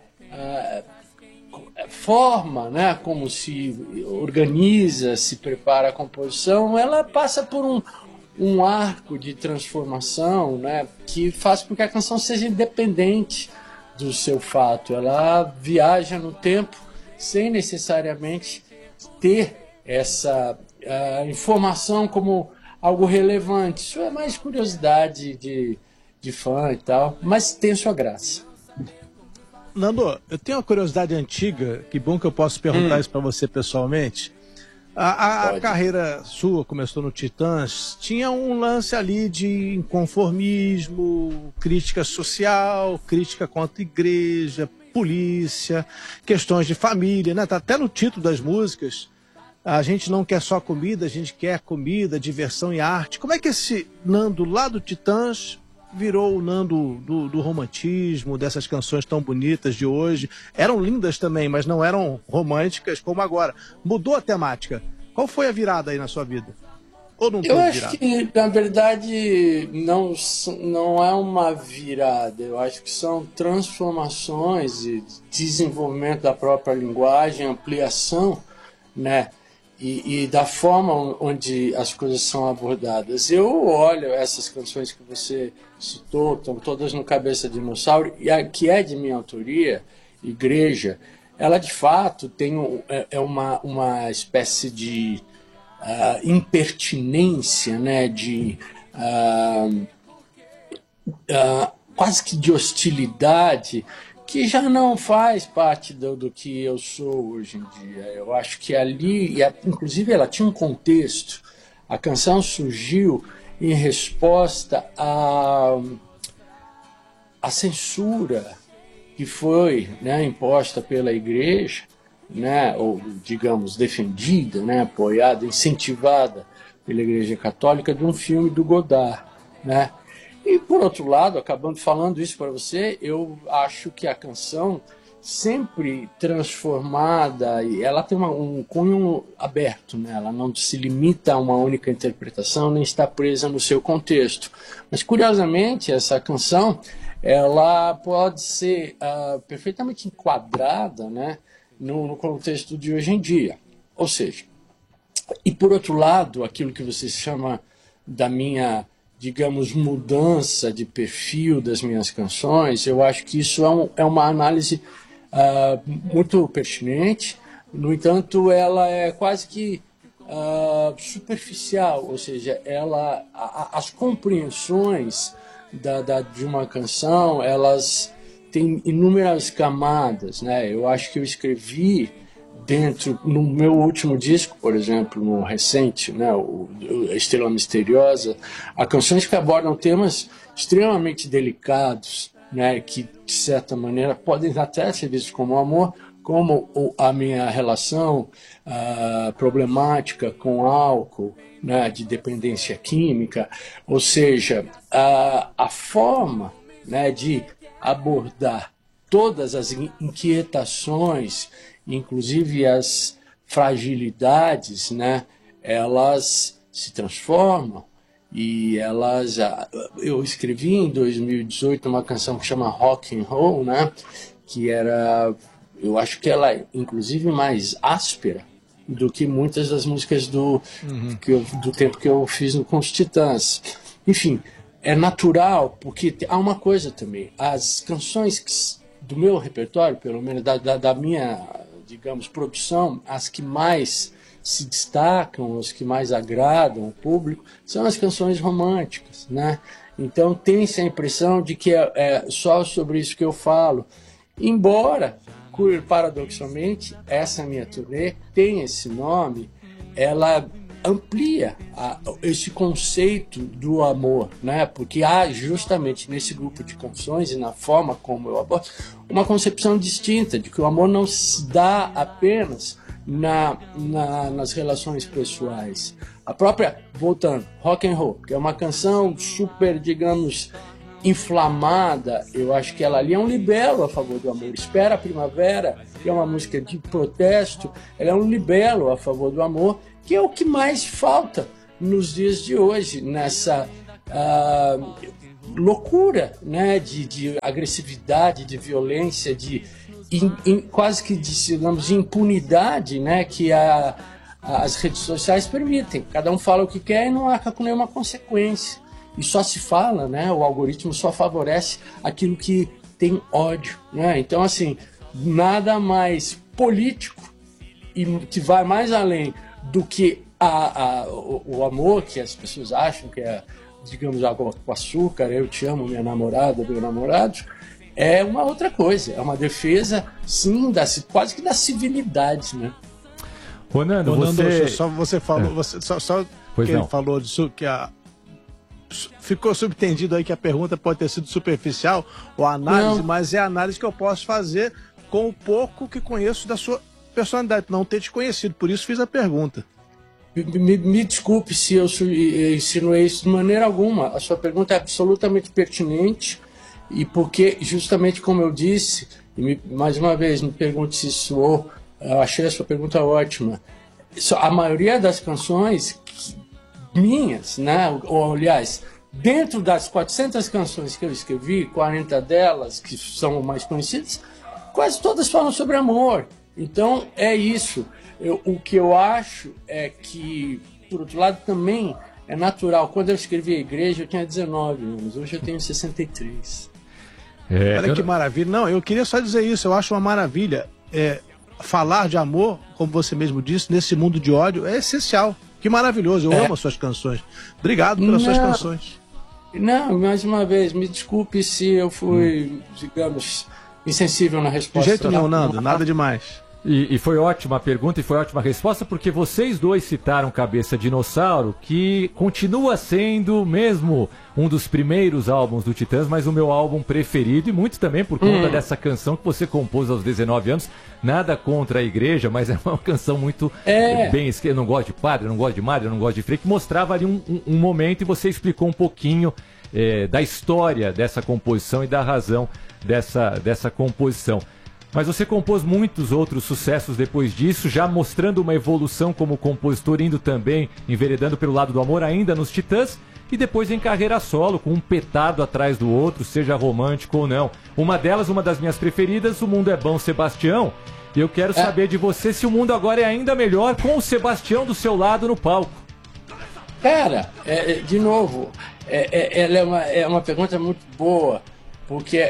forma, né, como se organiza, se prepara a composição, ela passa por um arco de transformação, né, que faz com que a canção seja independente do seu fato. Ela viaja no tempo sem necessariamente ter essa informação como algo relevante. Isso é mais curiosidade de fã e tal, mas tem sua graça. Nando, eu tenho uma curiosidade antiga, que bom que eu posso perguntar isso para você pessoalmente. A carreira sua começou no Titãs, tinha um lance ali de inconformismo, crítica social, crítica contra a igreja, polícia, questões de família, né? Tá até no título das músicas. A gente não quer só comida, a gente quer comida, diversão e arte. Como é que esse Nando lá do Titãs virou o Nando do romantismo, dessas canções tão bonitas de hoje? Eram lindas também, mas não eram românticas como agora. Mudou a temática. Qual foi a virada aí na sua vida? Ou não Eu acho virada? que, na verdade, não é uma virada. Eu acho que são transformações e desenvolvimento da própria linguagem, ampliação, né? E da forma onde as coisas são abordadas. Eu olho essas canções que você citou, estão todas no Cabeça de Dinossauro, e a que é de minha autoria, Igreja, ela de fato tem uma espécie de impertinência, né, de quase que de hostilidade, que já não faz parte do que eu sou hoje em dia. Eu acho que ali, inclusive ela tinha um contexto, a canção surgiu em resposta à censura que foi, né, imposta pela igreja, né, ou digamos defendida, né, apoiada, incentivada pela Igreja Católica, de um filme do Godard, né? E, por outro lado, acabando falando isso para você, eu acho que a canção, sempre transformada, e ela tem um cunho aberto, né? Ela não se limita a uma única interpretação, nem está presa no seu contexto. Mas, curiosamente, essa canção, ela pode ser perfeitamente enquadrada, né, no contexto de hoje em dia. Ou seja, e por outro lado, aquilo que você chama da minha, digamos, mudança de perfil das minhas canções, eu acho que isso é uma análise muito pertinente. No entanto, ela é quase que superficial, ou seja, as compreensões de uma canção, elas têm inúmeras camadas, né? Eu acho que eu escrevi no meu último disco, por exemplo, no recente, né, a Estrela Misteriosa, há canções que abordam temas extremamente delicados, né, que de certa maneira podem até ser vistos como amor, como a minha relação problemática com álcool, né, de dependência química. Ou seja, a forma, né, de abordar todas as inquietações, inclusive as fragilidades, né, elas se transformam e eu escrevi em 2018 uma canção que chama Rock and Roll, né, que eu acho que ela é inclusive mais áspera do que muitas das músicas do tempo que eu fiz com os Titãs. Enfim, é natural, porque há uma coisa também, as canções do meu repertório, pelo menos da minha, digamos, produção, as que mais se destacam, as que mais agradam o público, são as canções românticas, né? Então tem-se a impressão de que é só sobre isso que eu falo, embora, paradoxalmente, essa minha turnê tem esse nome ela amplia esse conceito do amor, né? Porque há justamente nesse grupo de canções e na forma como eu abordo uma concepção distinta de que o amor não se dá apenas nas relações pessoais. A própria, voltando, Rock and Roll, que é uma canção super, digamos, inflamada, eu acho que ela ali é um libelo a favor do amor. Espera a Primavera, que é uma música de protesto, ela é um libelo a favor do amor, que é o que mais falta nos dias de hoje, nessa loucura, né, de agressividade, de violência, de quase que, digamos, de impunidade, né, que as redes sociais permitem. Cada um fala o que quer e não arca com nenhuma consequência. E só se fala, né, o algoritmo só favorece aquilo que tem ódio, né? Então, assim, nada mais político e que vai mais além do que o amor que as pessoas acham que é, digamos, água com açúcar, eu te amo, minha namorada, meu namorado, é uma outra coisa, é uma defesa, sim, quase que da civilidade, né? Ronaldo, você falou, ele falou disso, que ficou subentendido aí que a pergunta pode ter sido superficial ou análise, mas é a análise que eu posso fazer com o pouco que conheço da sua personalidade, não ter te conhecido, por isso fiz a pergunta. Me desculpe se eu insinuei isso de maneira alguma. A sua pergunta é absolutamente pertinente e porque, justamente como eu disse, mais uma vez, me pergunte se soou, eu achei a sua pergunta ótima. A maioria das canções minhas, né, ou aliás, dentro das 400 canções que eu escrevi, 40 delas, que são mais conhecidas, quase todas falam sobre amor. Então, é isso. O que eu acho é que, por outro lado, também é natural. Quando eu escrevi a Igreja, eu tinha 19 anos. Hoje eu tenho 63. Olha que maravilha. Não, eu queria só dizer isso. Eu acho uma maravilha. Falar de amor, como você mesmo disse, nesse mundo de ódio, é essencial. Que maravilhoso. Eu amo as suas canções. Obrigado pelas suas canções. Não, mais uma vez, me desculpe se eu fui, digamos, insensível na resposta. De jeito nenhum, Nando. Nada demais. E foi ótima a pergunta e foi ótima a resposta, porque vocês dois citaram Cabeça Dinossauro, que continua sendo mesmo um dos primeiros álbuns do Titãs, mas o meu álbum preferido, e muito também por conta dessa canção que você compôs aos 19 anos. Nada contra a Igreja, mas é uma canção muito bem escrita. Eu não gosto de padre, eu não gosto de madre, eu não gosto de freio, que mostrava ali um momento, e você explicou um pouquinho da história dessa composição e da razão dessa composição. Mas você compôs muitos outros sucessos depois disso, já mostrando uma evolução como compositor, indo também, enveredando pelo lado do amor, ainda nos Titãs, e depois em carreira solo, com um petado atrás do outro, seja romântico ou não. Uma delas, uma das minhas preferidas, O Mundo é Bom, Sebastião. E eu quero saber de você se o mundo agora é ainda melhor com o Sebastião do seu lado no palco. Cara, de novo, ela é uma pergunta muito boa. Porque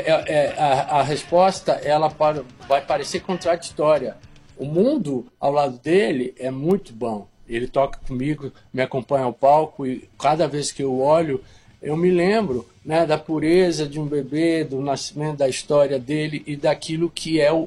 a resposta ela vai parecer contraditória. O mundo ao lado dele é muito bom. Ele toca comigo, me acompanha ao palco e cada vez que eu olho, eu me lembro, né, da pureza de um bebê, do nascimento, da história dele e daquilo que é o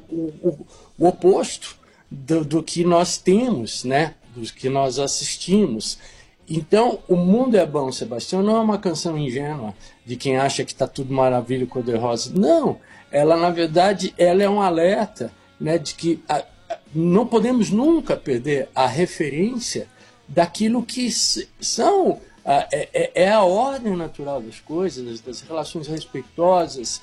oposto do que nós temos, né, dos que nós assistimos. Então, O Mundo é Bom, Sebastião, não é uma canção ingênua de quem acha que está tudo maravilha, cor-de-rosa. Não, ela, na verdade, ela é um alerta, né, de que não podemos nunca perder a referência daquilo que são a ordem natural das coisas, das relações respeitosas,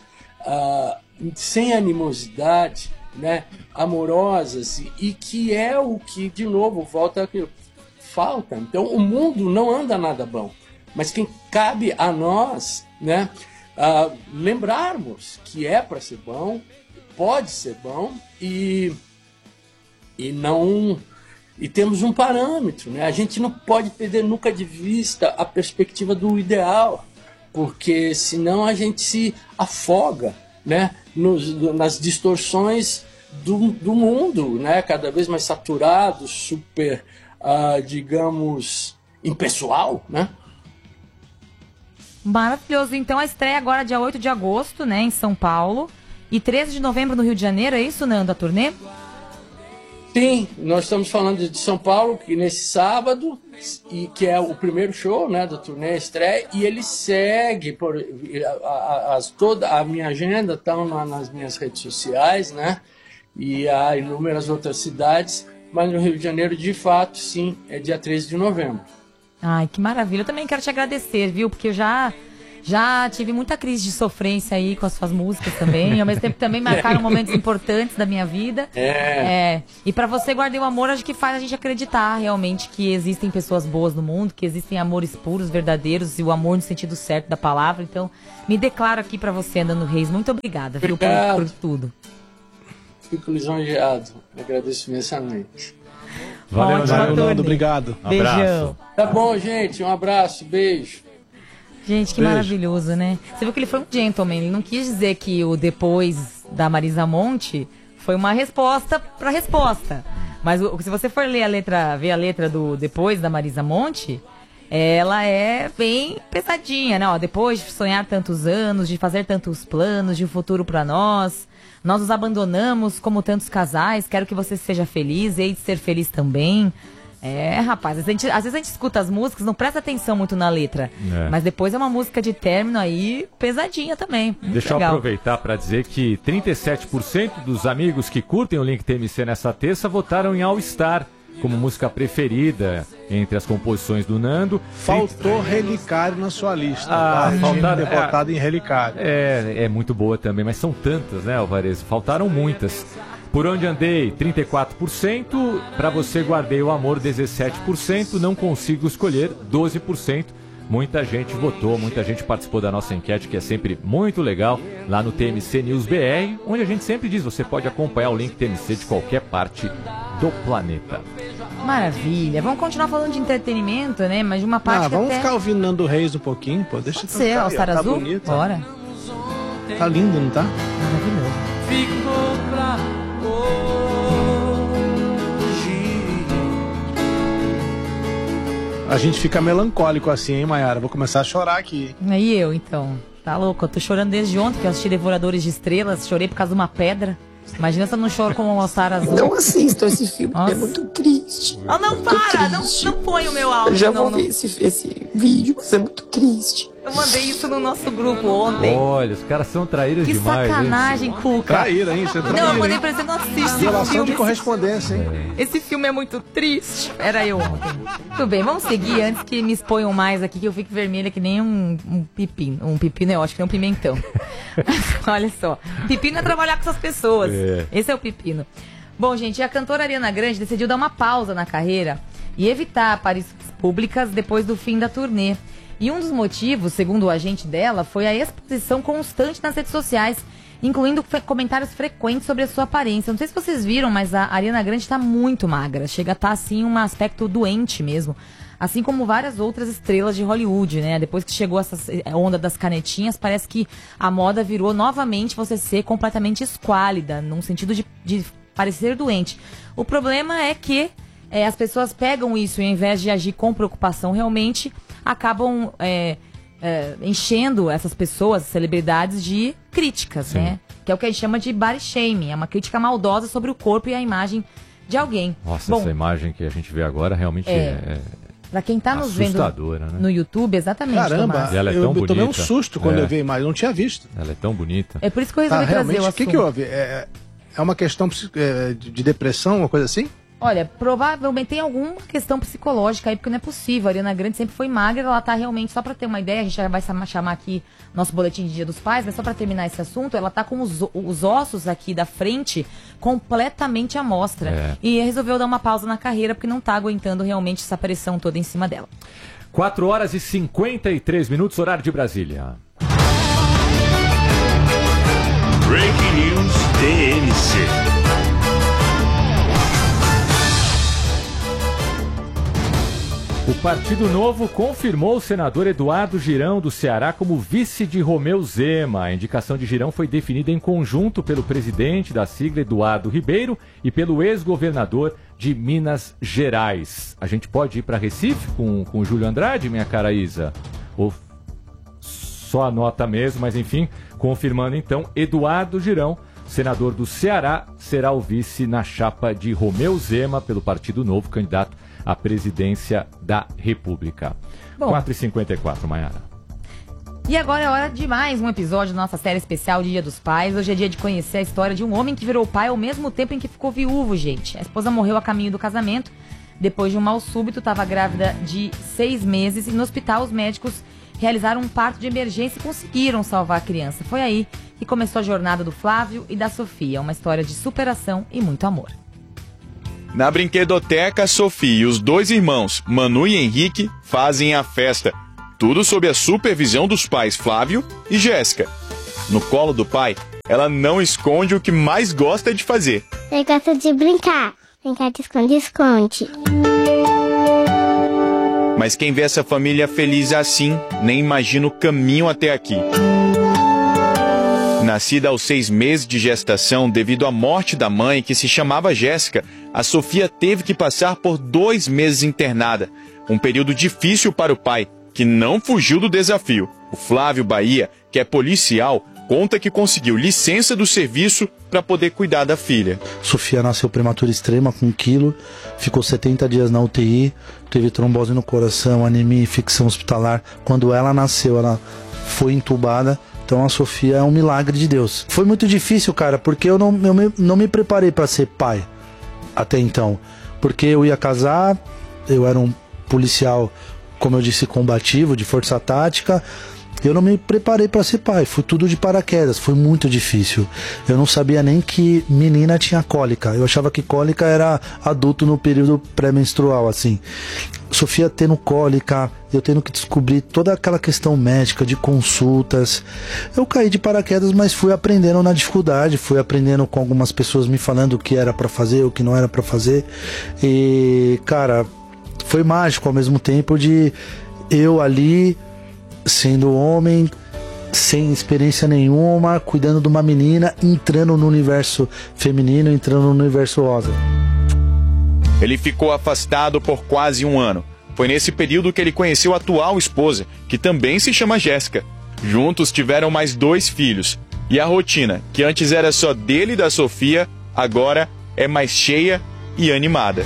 sem animosidade, né, amorosas, e que é o que, de novo, volta aqui. Falta. Então, o mundo não anda nada bom. Mas quem cabe a nós, né, lembrarmos que é para ser bom, pode ser bom e temos um parâmetro, né? A gente não pode perder nunca de vista a perspectiva do ideal, porque senão a gente se afoga, né, nas distorções do mundo, né, cada vez mais saturado, super digamos, impessoal, né? Maravilhoso. Então a estreia agora dia 8 de agosto, né, em São Paulo, e 13 de novembro no Rio de Janeiro, é isso, Nando, a turnê? Sim, nós estamos falando de São Paulo, que nesse sábado, e que é o primeiro show, né, da turnê estreia, e ele segue, toda a minha agenda está nas minhas redes sociais, né, e há inúmeras outras cidades, mas no Rio de Janeiro, de fato, sim, é dia 13 de novembro. Ai, que maravilha. Eu também quero te agradecer, viu? Porque eu já tive muita crise de sofrência aí com as suas músicas também. E ao mesmo tempo também marcaram momentos importantes da minha vida. E pra você, Guardei o Amor, acho que faz a gente acreditar realmente que existem pessoas boas no mundo, que existem amores puros, verdadeiros, e o amor no sentido certo da palavra. Então, me declaro aqui pra você, Nando Reis. Muito obrigada, viu, por tudo. Fico lisonjeado. Agradeço imensamente. Valeu, Nando. Obrigado. Beijão. Tá bom, gente. Um abraço. Beijo. Gente, que maravilhoso, né? Você viu que ele foi um gentleman. Ele não quis dizer que o depois da Marisa Monte foi uma resposta pra resposta. Mas se você for ver a letra do depois da Marisa Monte, ela é bem pesadinha, né? Ó, depois de sonhar tantos anos, de fazer tantos planos, de um futuro pra nós nos abandonamos como tantos casais, quero que você seja feliz, hei de ser feliz também. Rapaz, às vezes a gente escuta as músicas, não presta atenção muito na letra, mas depois é uma música de término aí pesadinha também. Deixa eu aproveitar para dizer que 37% dos amigos que curtem o Link TMC nessa terça votaram em All Star como música preferida entre as composições do Nando. Faltou Relicário na sua lista. Faltaram votado em Relicário. É muito boa também, mas são tantas, né, Alvarez? Faltaram muitas. Por Onde Andei, 34%. Pra Você Guardei o Amor, 17%. Não Consigo Escolher, 12%. Muita gente votou, muita gente participou da nossa enquete, que é sempre muito legal, lá no TMC News BR, onde a gente sempre diz, você pode acompanhar o Link TMC de qualquer parte do planeta. Maravilha. Vamos continuar falando de entretenimento, né? Mas de uma parte vamos ficar ouvindo Nando Reis um pouquinho, pô. Deixa Pode ser, All Star Azul? Bonito, bora. Tá lindo, não tá? Maravilhoso. Ficou pra A gente fica melancólico assim, hein, Mayara? Vou começar a chorar aqui. E eu, então? Tá louco? Eu tô chorando desde ontem, que eu assisti Devoradores de Estrelas. Chorei por causa de uma pedra. Imagina se eu não choro com o All Star Azul. Não assistam esse filme, é muito triste. Oh, não, para! Não põe o meu áudio. Eu já vou ver esse vídeo, mas é muito triste. Eu mandei isso no nosso grupo ontem. Olha, os caras são traíras que demais. Que sacanagem, Cuca. Traíra, hein? Você não, eu mandei pra você, não assiste Violação de correspondência, hein? Esse filme é muito triste. Era eu ontem. Tudo bem, vamos seguir antes que me exponham mais aqui, que eu fique vermelha que nem um pepino. Um pepino eu acho que é um pimentão. Olha só. Pepino é trabalhar com essas pessoas. Esse é o pepino. Bom, gente, a cantora Ariana Grande decidiu dar uma pausa na carreira e evitar aparições públicas depois do fim da turnê. E um dos motivos, segundo o agente dela, foi a exposição constante nas redes sociais, incluindo comentários frequentes sobre a sua aparência. Não sei se vocês viram, mas a Ariana Grande está muito magra. Chega a estar, assim, um aspecto doente mesmo. Assim como várias outras estrelas de Hollywood, né? Depois que chegou essa onda das canetinhas, parece que a moda virou novamente você ser completamente esquálida, num sentido de parecer doente. O problema é que as pessoas pegam isso e, ao invés de agir com preocupação, realmente acabam enchendo essas pessoas, celebridades, de críticas, né? Que é o que a gente chama de body shaming. É uma crítica maldosa sobre o corpo e a imagem de alguém. Nossa, essa imagem que a gente vê agora realmente pra quem tá nos vendo no YouTube, exatamente. Caramba, ela é tão bonita. Eu tomei um susto quando eu vi a imagem, não tinha visto. Ela é tão bonita. É por isso que eu resolvi trazer o assunto. O que houve? É uma questão de depressão, uma coisa assim? Olha, provavelmente tem alguma questão psicológica aí, porque não é possível. A Ariana Grande sempre foi magra, ela tá realmente, só pra ter uma ideia, a gente já vai chamar aqui nosso boletim de Dia dos Pais, mas só pra terminar esse assunto, ela tá com os ossos aqui da frente completamente à mostra. E resolveu dar uma pausa na carreira, porque não tá aguentando realmente essa pressão toda em cima dela. 4h53, horário de Brasília. Breaking News TMC. O Partido Novo confirmou o senador Eduardo Girão, do Ceará, como vice de Romeu Zema. A indicação de Girão foi definida em conjunto pelo presidente da sigla, Eduardo Ribeiro, e pelo ex-governador de Minas Gerais. A gente pode ir para Recife com o Júlio Andrade, minha cara Isa? Ou só anota mesmo, mas enfim, confirmando então, Eduardo Girão senador do Ceará, será o vice na chapa de Romeu Zema pelo Partido Novo, candidato à presidência da República. 4h54, Maiara. E agora é hora de mais um episódio da nossa série especial de Dia dos Pais. Hoje é dia de conhecer a história de um homem que virou pai ao mesmo tempo em que ficou viúvo, gente. A esposa morreu a caminho do casamento. Depois de um mal súbito, estava grávida de 6 meses e no hospital os médicos realizaram um parto de emergência e conseguiram salvar a criança. Foi aí que começou a jornada do Flávio e da Sofia, uma história de superação e muito amor. Na brinquedoteca, Sofia e os 2 irmãos, Manu e Henrique, fazem a festa. Tudo sob a supervisão dos pais Flávio e Jéssica. No colo do pai, ela não esconde o que mais gosta de fazer. Eu gosto de brincar de esconde-esconde. Mas quem vê essa família feliz assim, nem imagina o caminho até aqui. Nascida aos 6 meses de gestação devido à morte da mãe, que se chamava Jéssica, a Sofia teve que passar por 2 meses internada. Um período difícil para o pai, que não fugiu do desafio. O Flávio Bahia, que é policial, conta que conseguiu licença do serviço para poder cuidar da filha. Sofia nasceu prematura extrema com 1 quilo, ficou 70 dias na UTI, teve trombose no coração, anemia e infecção hospitalar. Quando ela nasceu, ela foi entubada. Então a Sofia é um milagre de Deus. Foi muito difícil, cara, porque eu não me preparei para ser pai até então. Porque eu ia casar, eu era um policial, como eu disse, combativo, de força tática. Eu não me preparei para ser pai, foi tudo de paraquedas, foi muito difícil. Eu não sabia nem que menina tinha cólica, eu achava que cólica era adulto no período pré-menstrual, assim. Sofia tendo cólica, eu tendo que descobrir toda aquela questão médica, de consultas. Eu caí de paraquedas, mas fui aprendendo na dificuldade, fui aprendendo com algumas pessoas me falando o que era para fazer, o que não era para fazer. E, cara, foi mágico ao mesmo tempo de eu ali, sendo homem, sem experiência nenhuma, cuidando de uma menina, entrando no universo feminino, entrando no universo rosa. Ele ficou afastado por quase 1 ano. Foi nesse período que ele conheceu a atual esposa, que também se chama Jéssica. Juntos tiveram mais 2 filhos. E a rotina, que antes era só dele e da Sofia, agora é mais cheia e animada.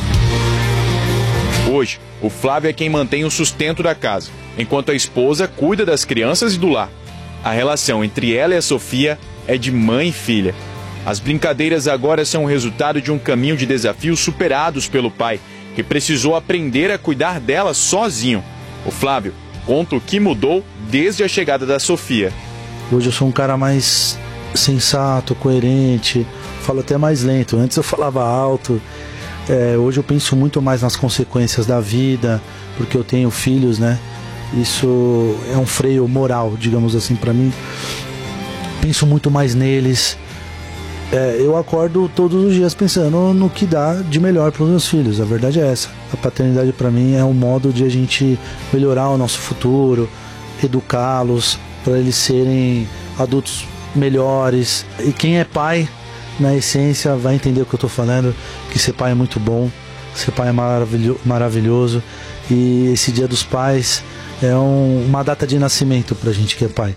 Hoje, o Flávio é quem mantém o sustento da casa, enquanto a esposa cuida das crianças e do lar. A relação entre ela e a Sofia é de mãe e filha. As brincadeiras agora são o resultado de um caminho de desafios superados pelo pai, que precisou aprender a cuidar dela sozinho. O Flávio conta o que mudou desde a chegada da Sofia. Hoje eu sou um cara mais sensato, coerente, falo até mais lento. Antes eu falava alto. Hoje eu penso muito mais nas consequências da vida, porque eu tenho filhos, né? Isso é um freio moral, digamos assim, pra mim. Penso muito mais neles. Eu acordo todos os dias pensando no que dá de melhor para os meus filhos. A verdade é essa. A paternidade para mim é um modo de a gente melhorar o nosso futuro, educá-los para eles serem adultos melhores. E quem é pai, na essência, vai entender o que eu estou falando, que ser pai é muito bom, ser pai é maravilhoso. E esse Dia dos Pais é uma data de nascimento para a gente que é pai.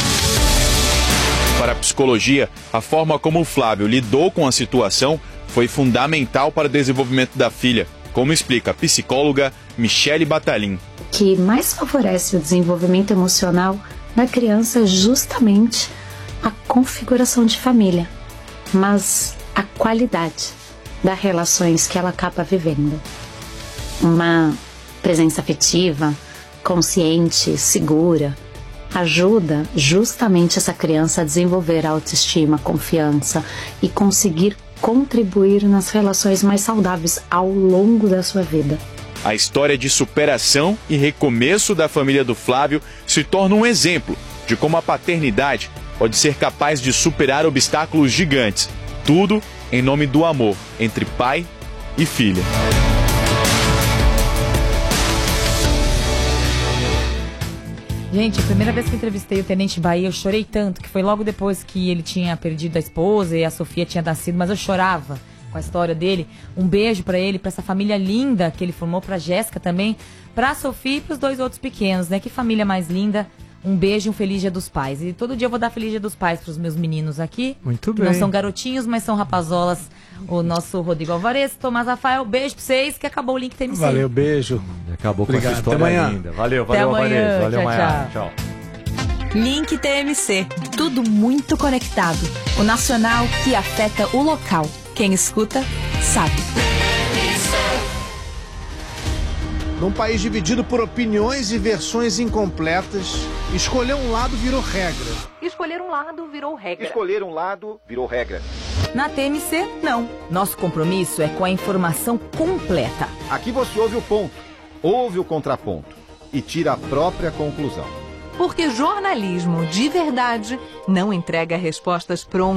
Para a psicologia, a forma como o Flávio lidou com a situação foi fundamental para o desenvolvimento da filha, como explica a psicóloga Michele Batalin. O que mais favorece o desenvolvimento emocional da criança é justamente a configuração de família, mas a qualidade das relações que ela acaba vivendo. Uma presença afetiva, consciente, segura, ajuda justamente essa criança a desenvolver a autoestima, confiança e conseguir contribuir nas relações mais saudáveis ao longo da sua vida. A história de superação e recomeço da família do Flávio se torna um exemplo de como a paternidade pode ser capaz de superar obstáculos gigantes, tudo em nome do amor entre pai e filha. Gente, a primeira vez que eu entrevistei o Tenente Bahia, eu chorei tanto, que foi logo depois que ele tinha perdido a esposa e a Sofia tinha nascido, mas eu chorava com a história dele. Um beijo pra ele, pra essa família linda que ele formou, pra Jéssica também, pra Sofia e pros 2 outros pequenos, né? Que família mais linda. Um beijo e um feliz Dia dos Pais. E todo dia eu vou dar feliz Dia dos Pais pros meus meninos aqui. Muito que bem. não são garotinhos, mas são rapazolas. O nosso Rodrigo Alvarez, Tomás Rafael, beijo pra vocês, que acabou o Link TMC. Valeu, beijo. Acabou Obrigado. com essa história Até amanhã. linda. Valeu, Até amanhã. Alvarez. Valeu, Tchau, Maiara. tchau. Tchau. Link TMC. Tudo muito conectado. O nacional que afeta o local. Quem escuta, sabe. Num país dividido por opiniões e versões incompletas, escolher um lado virou regra. Escolher um lado virou regra. Escolher um lado virou regra. Na TMC, não. Nosso compromisso é com a informação completa. Aqui você ouve o ponto, ouve o contraponto e tira a própria conclusão. Porque jornalismo de verdade não entrega respostas prontas.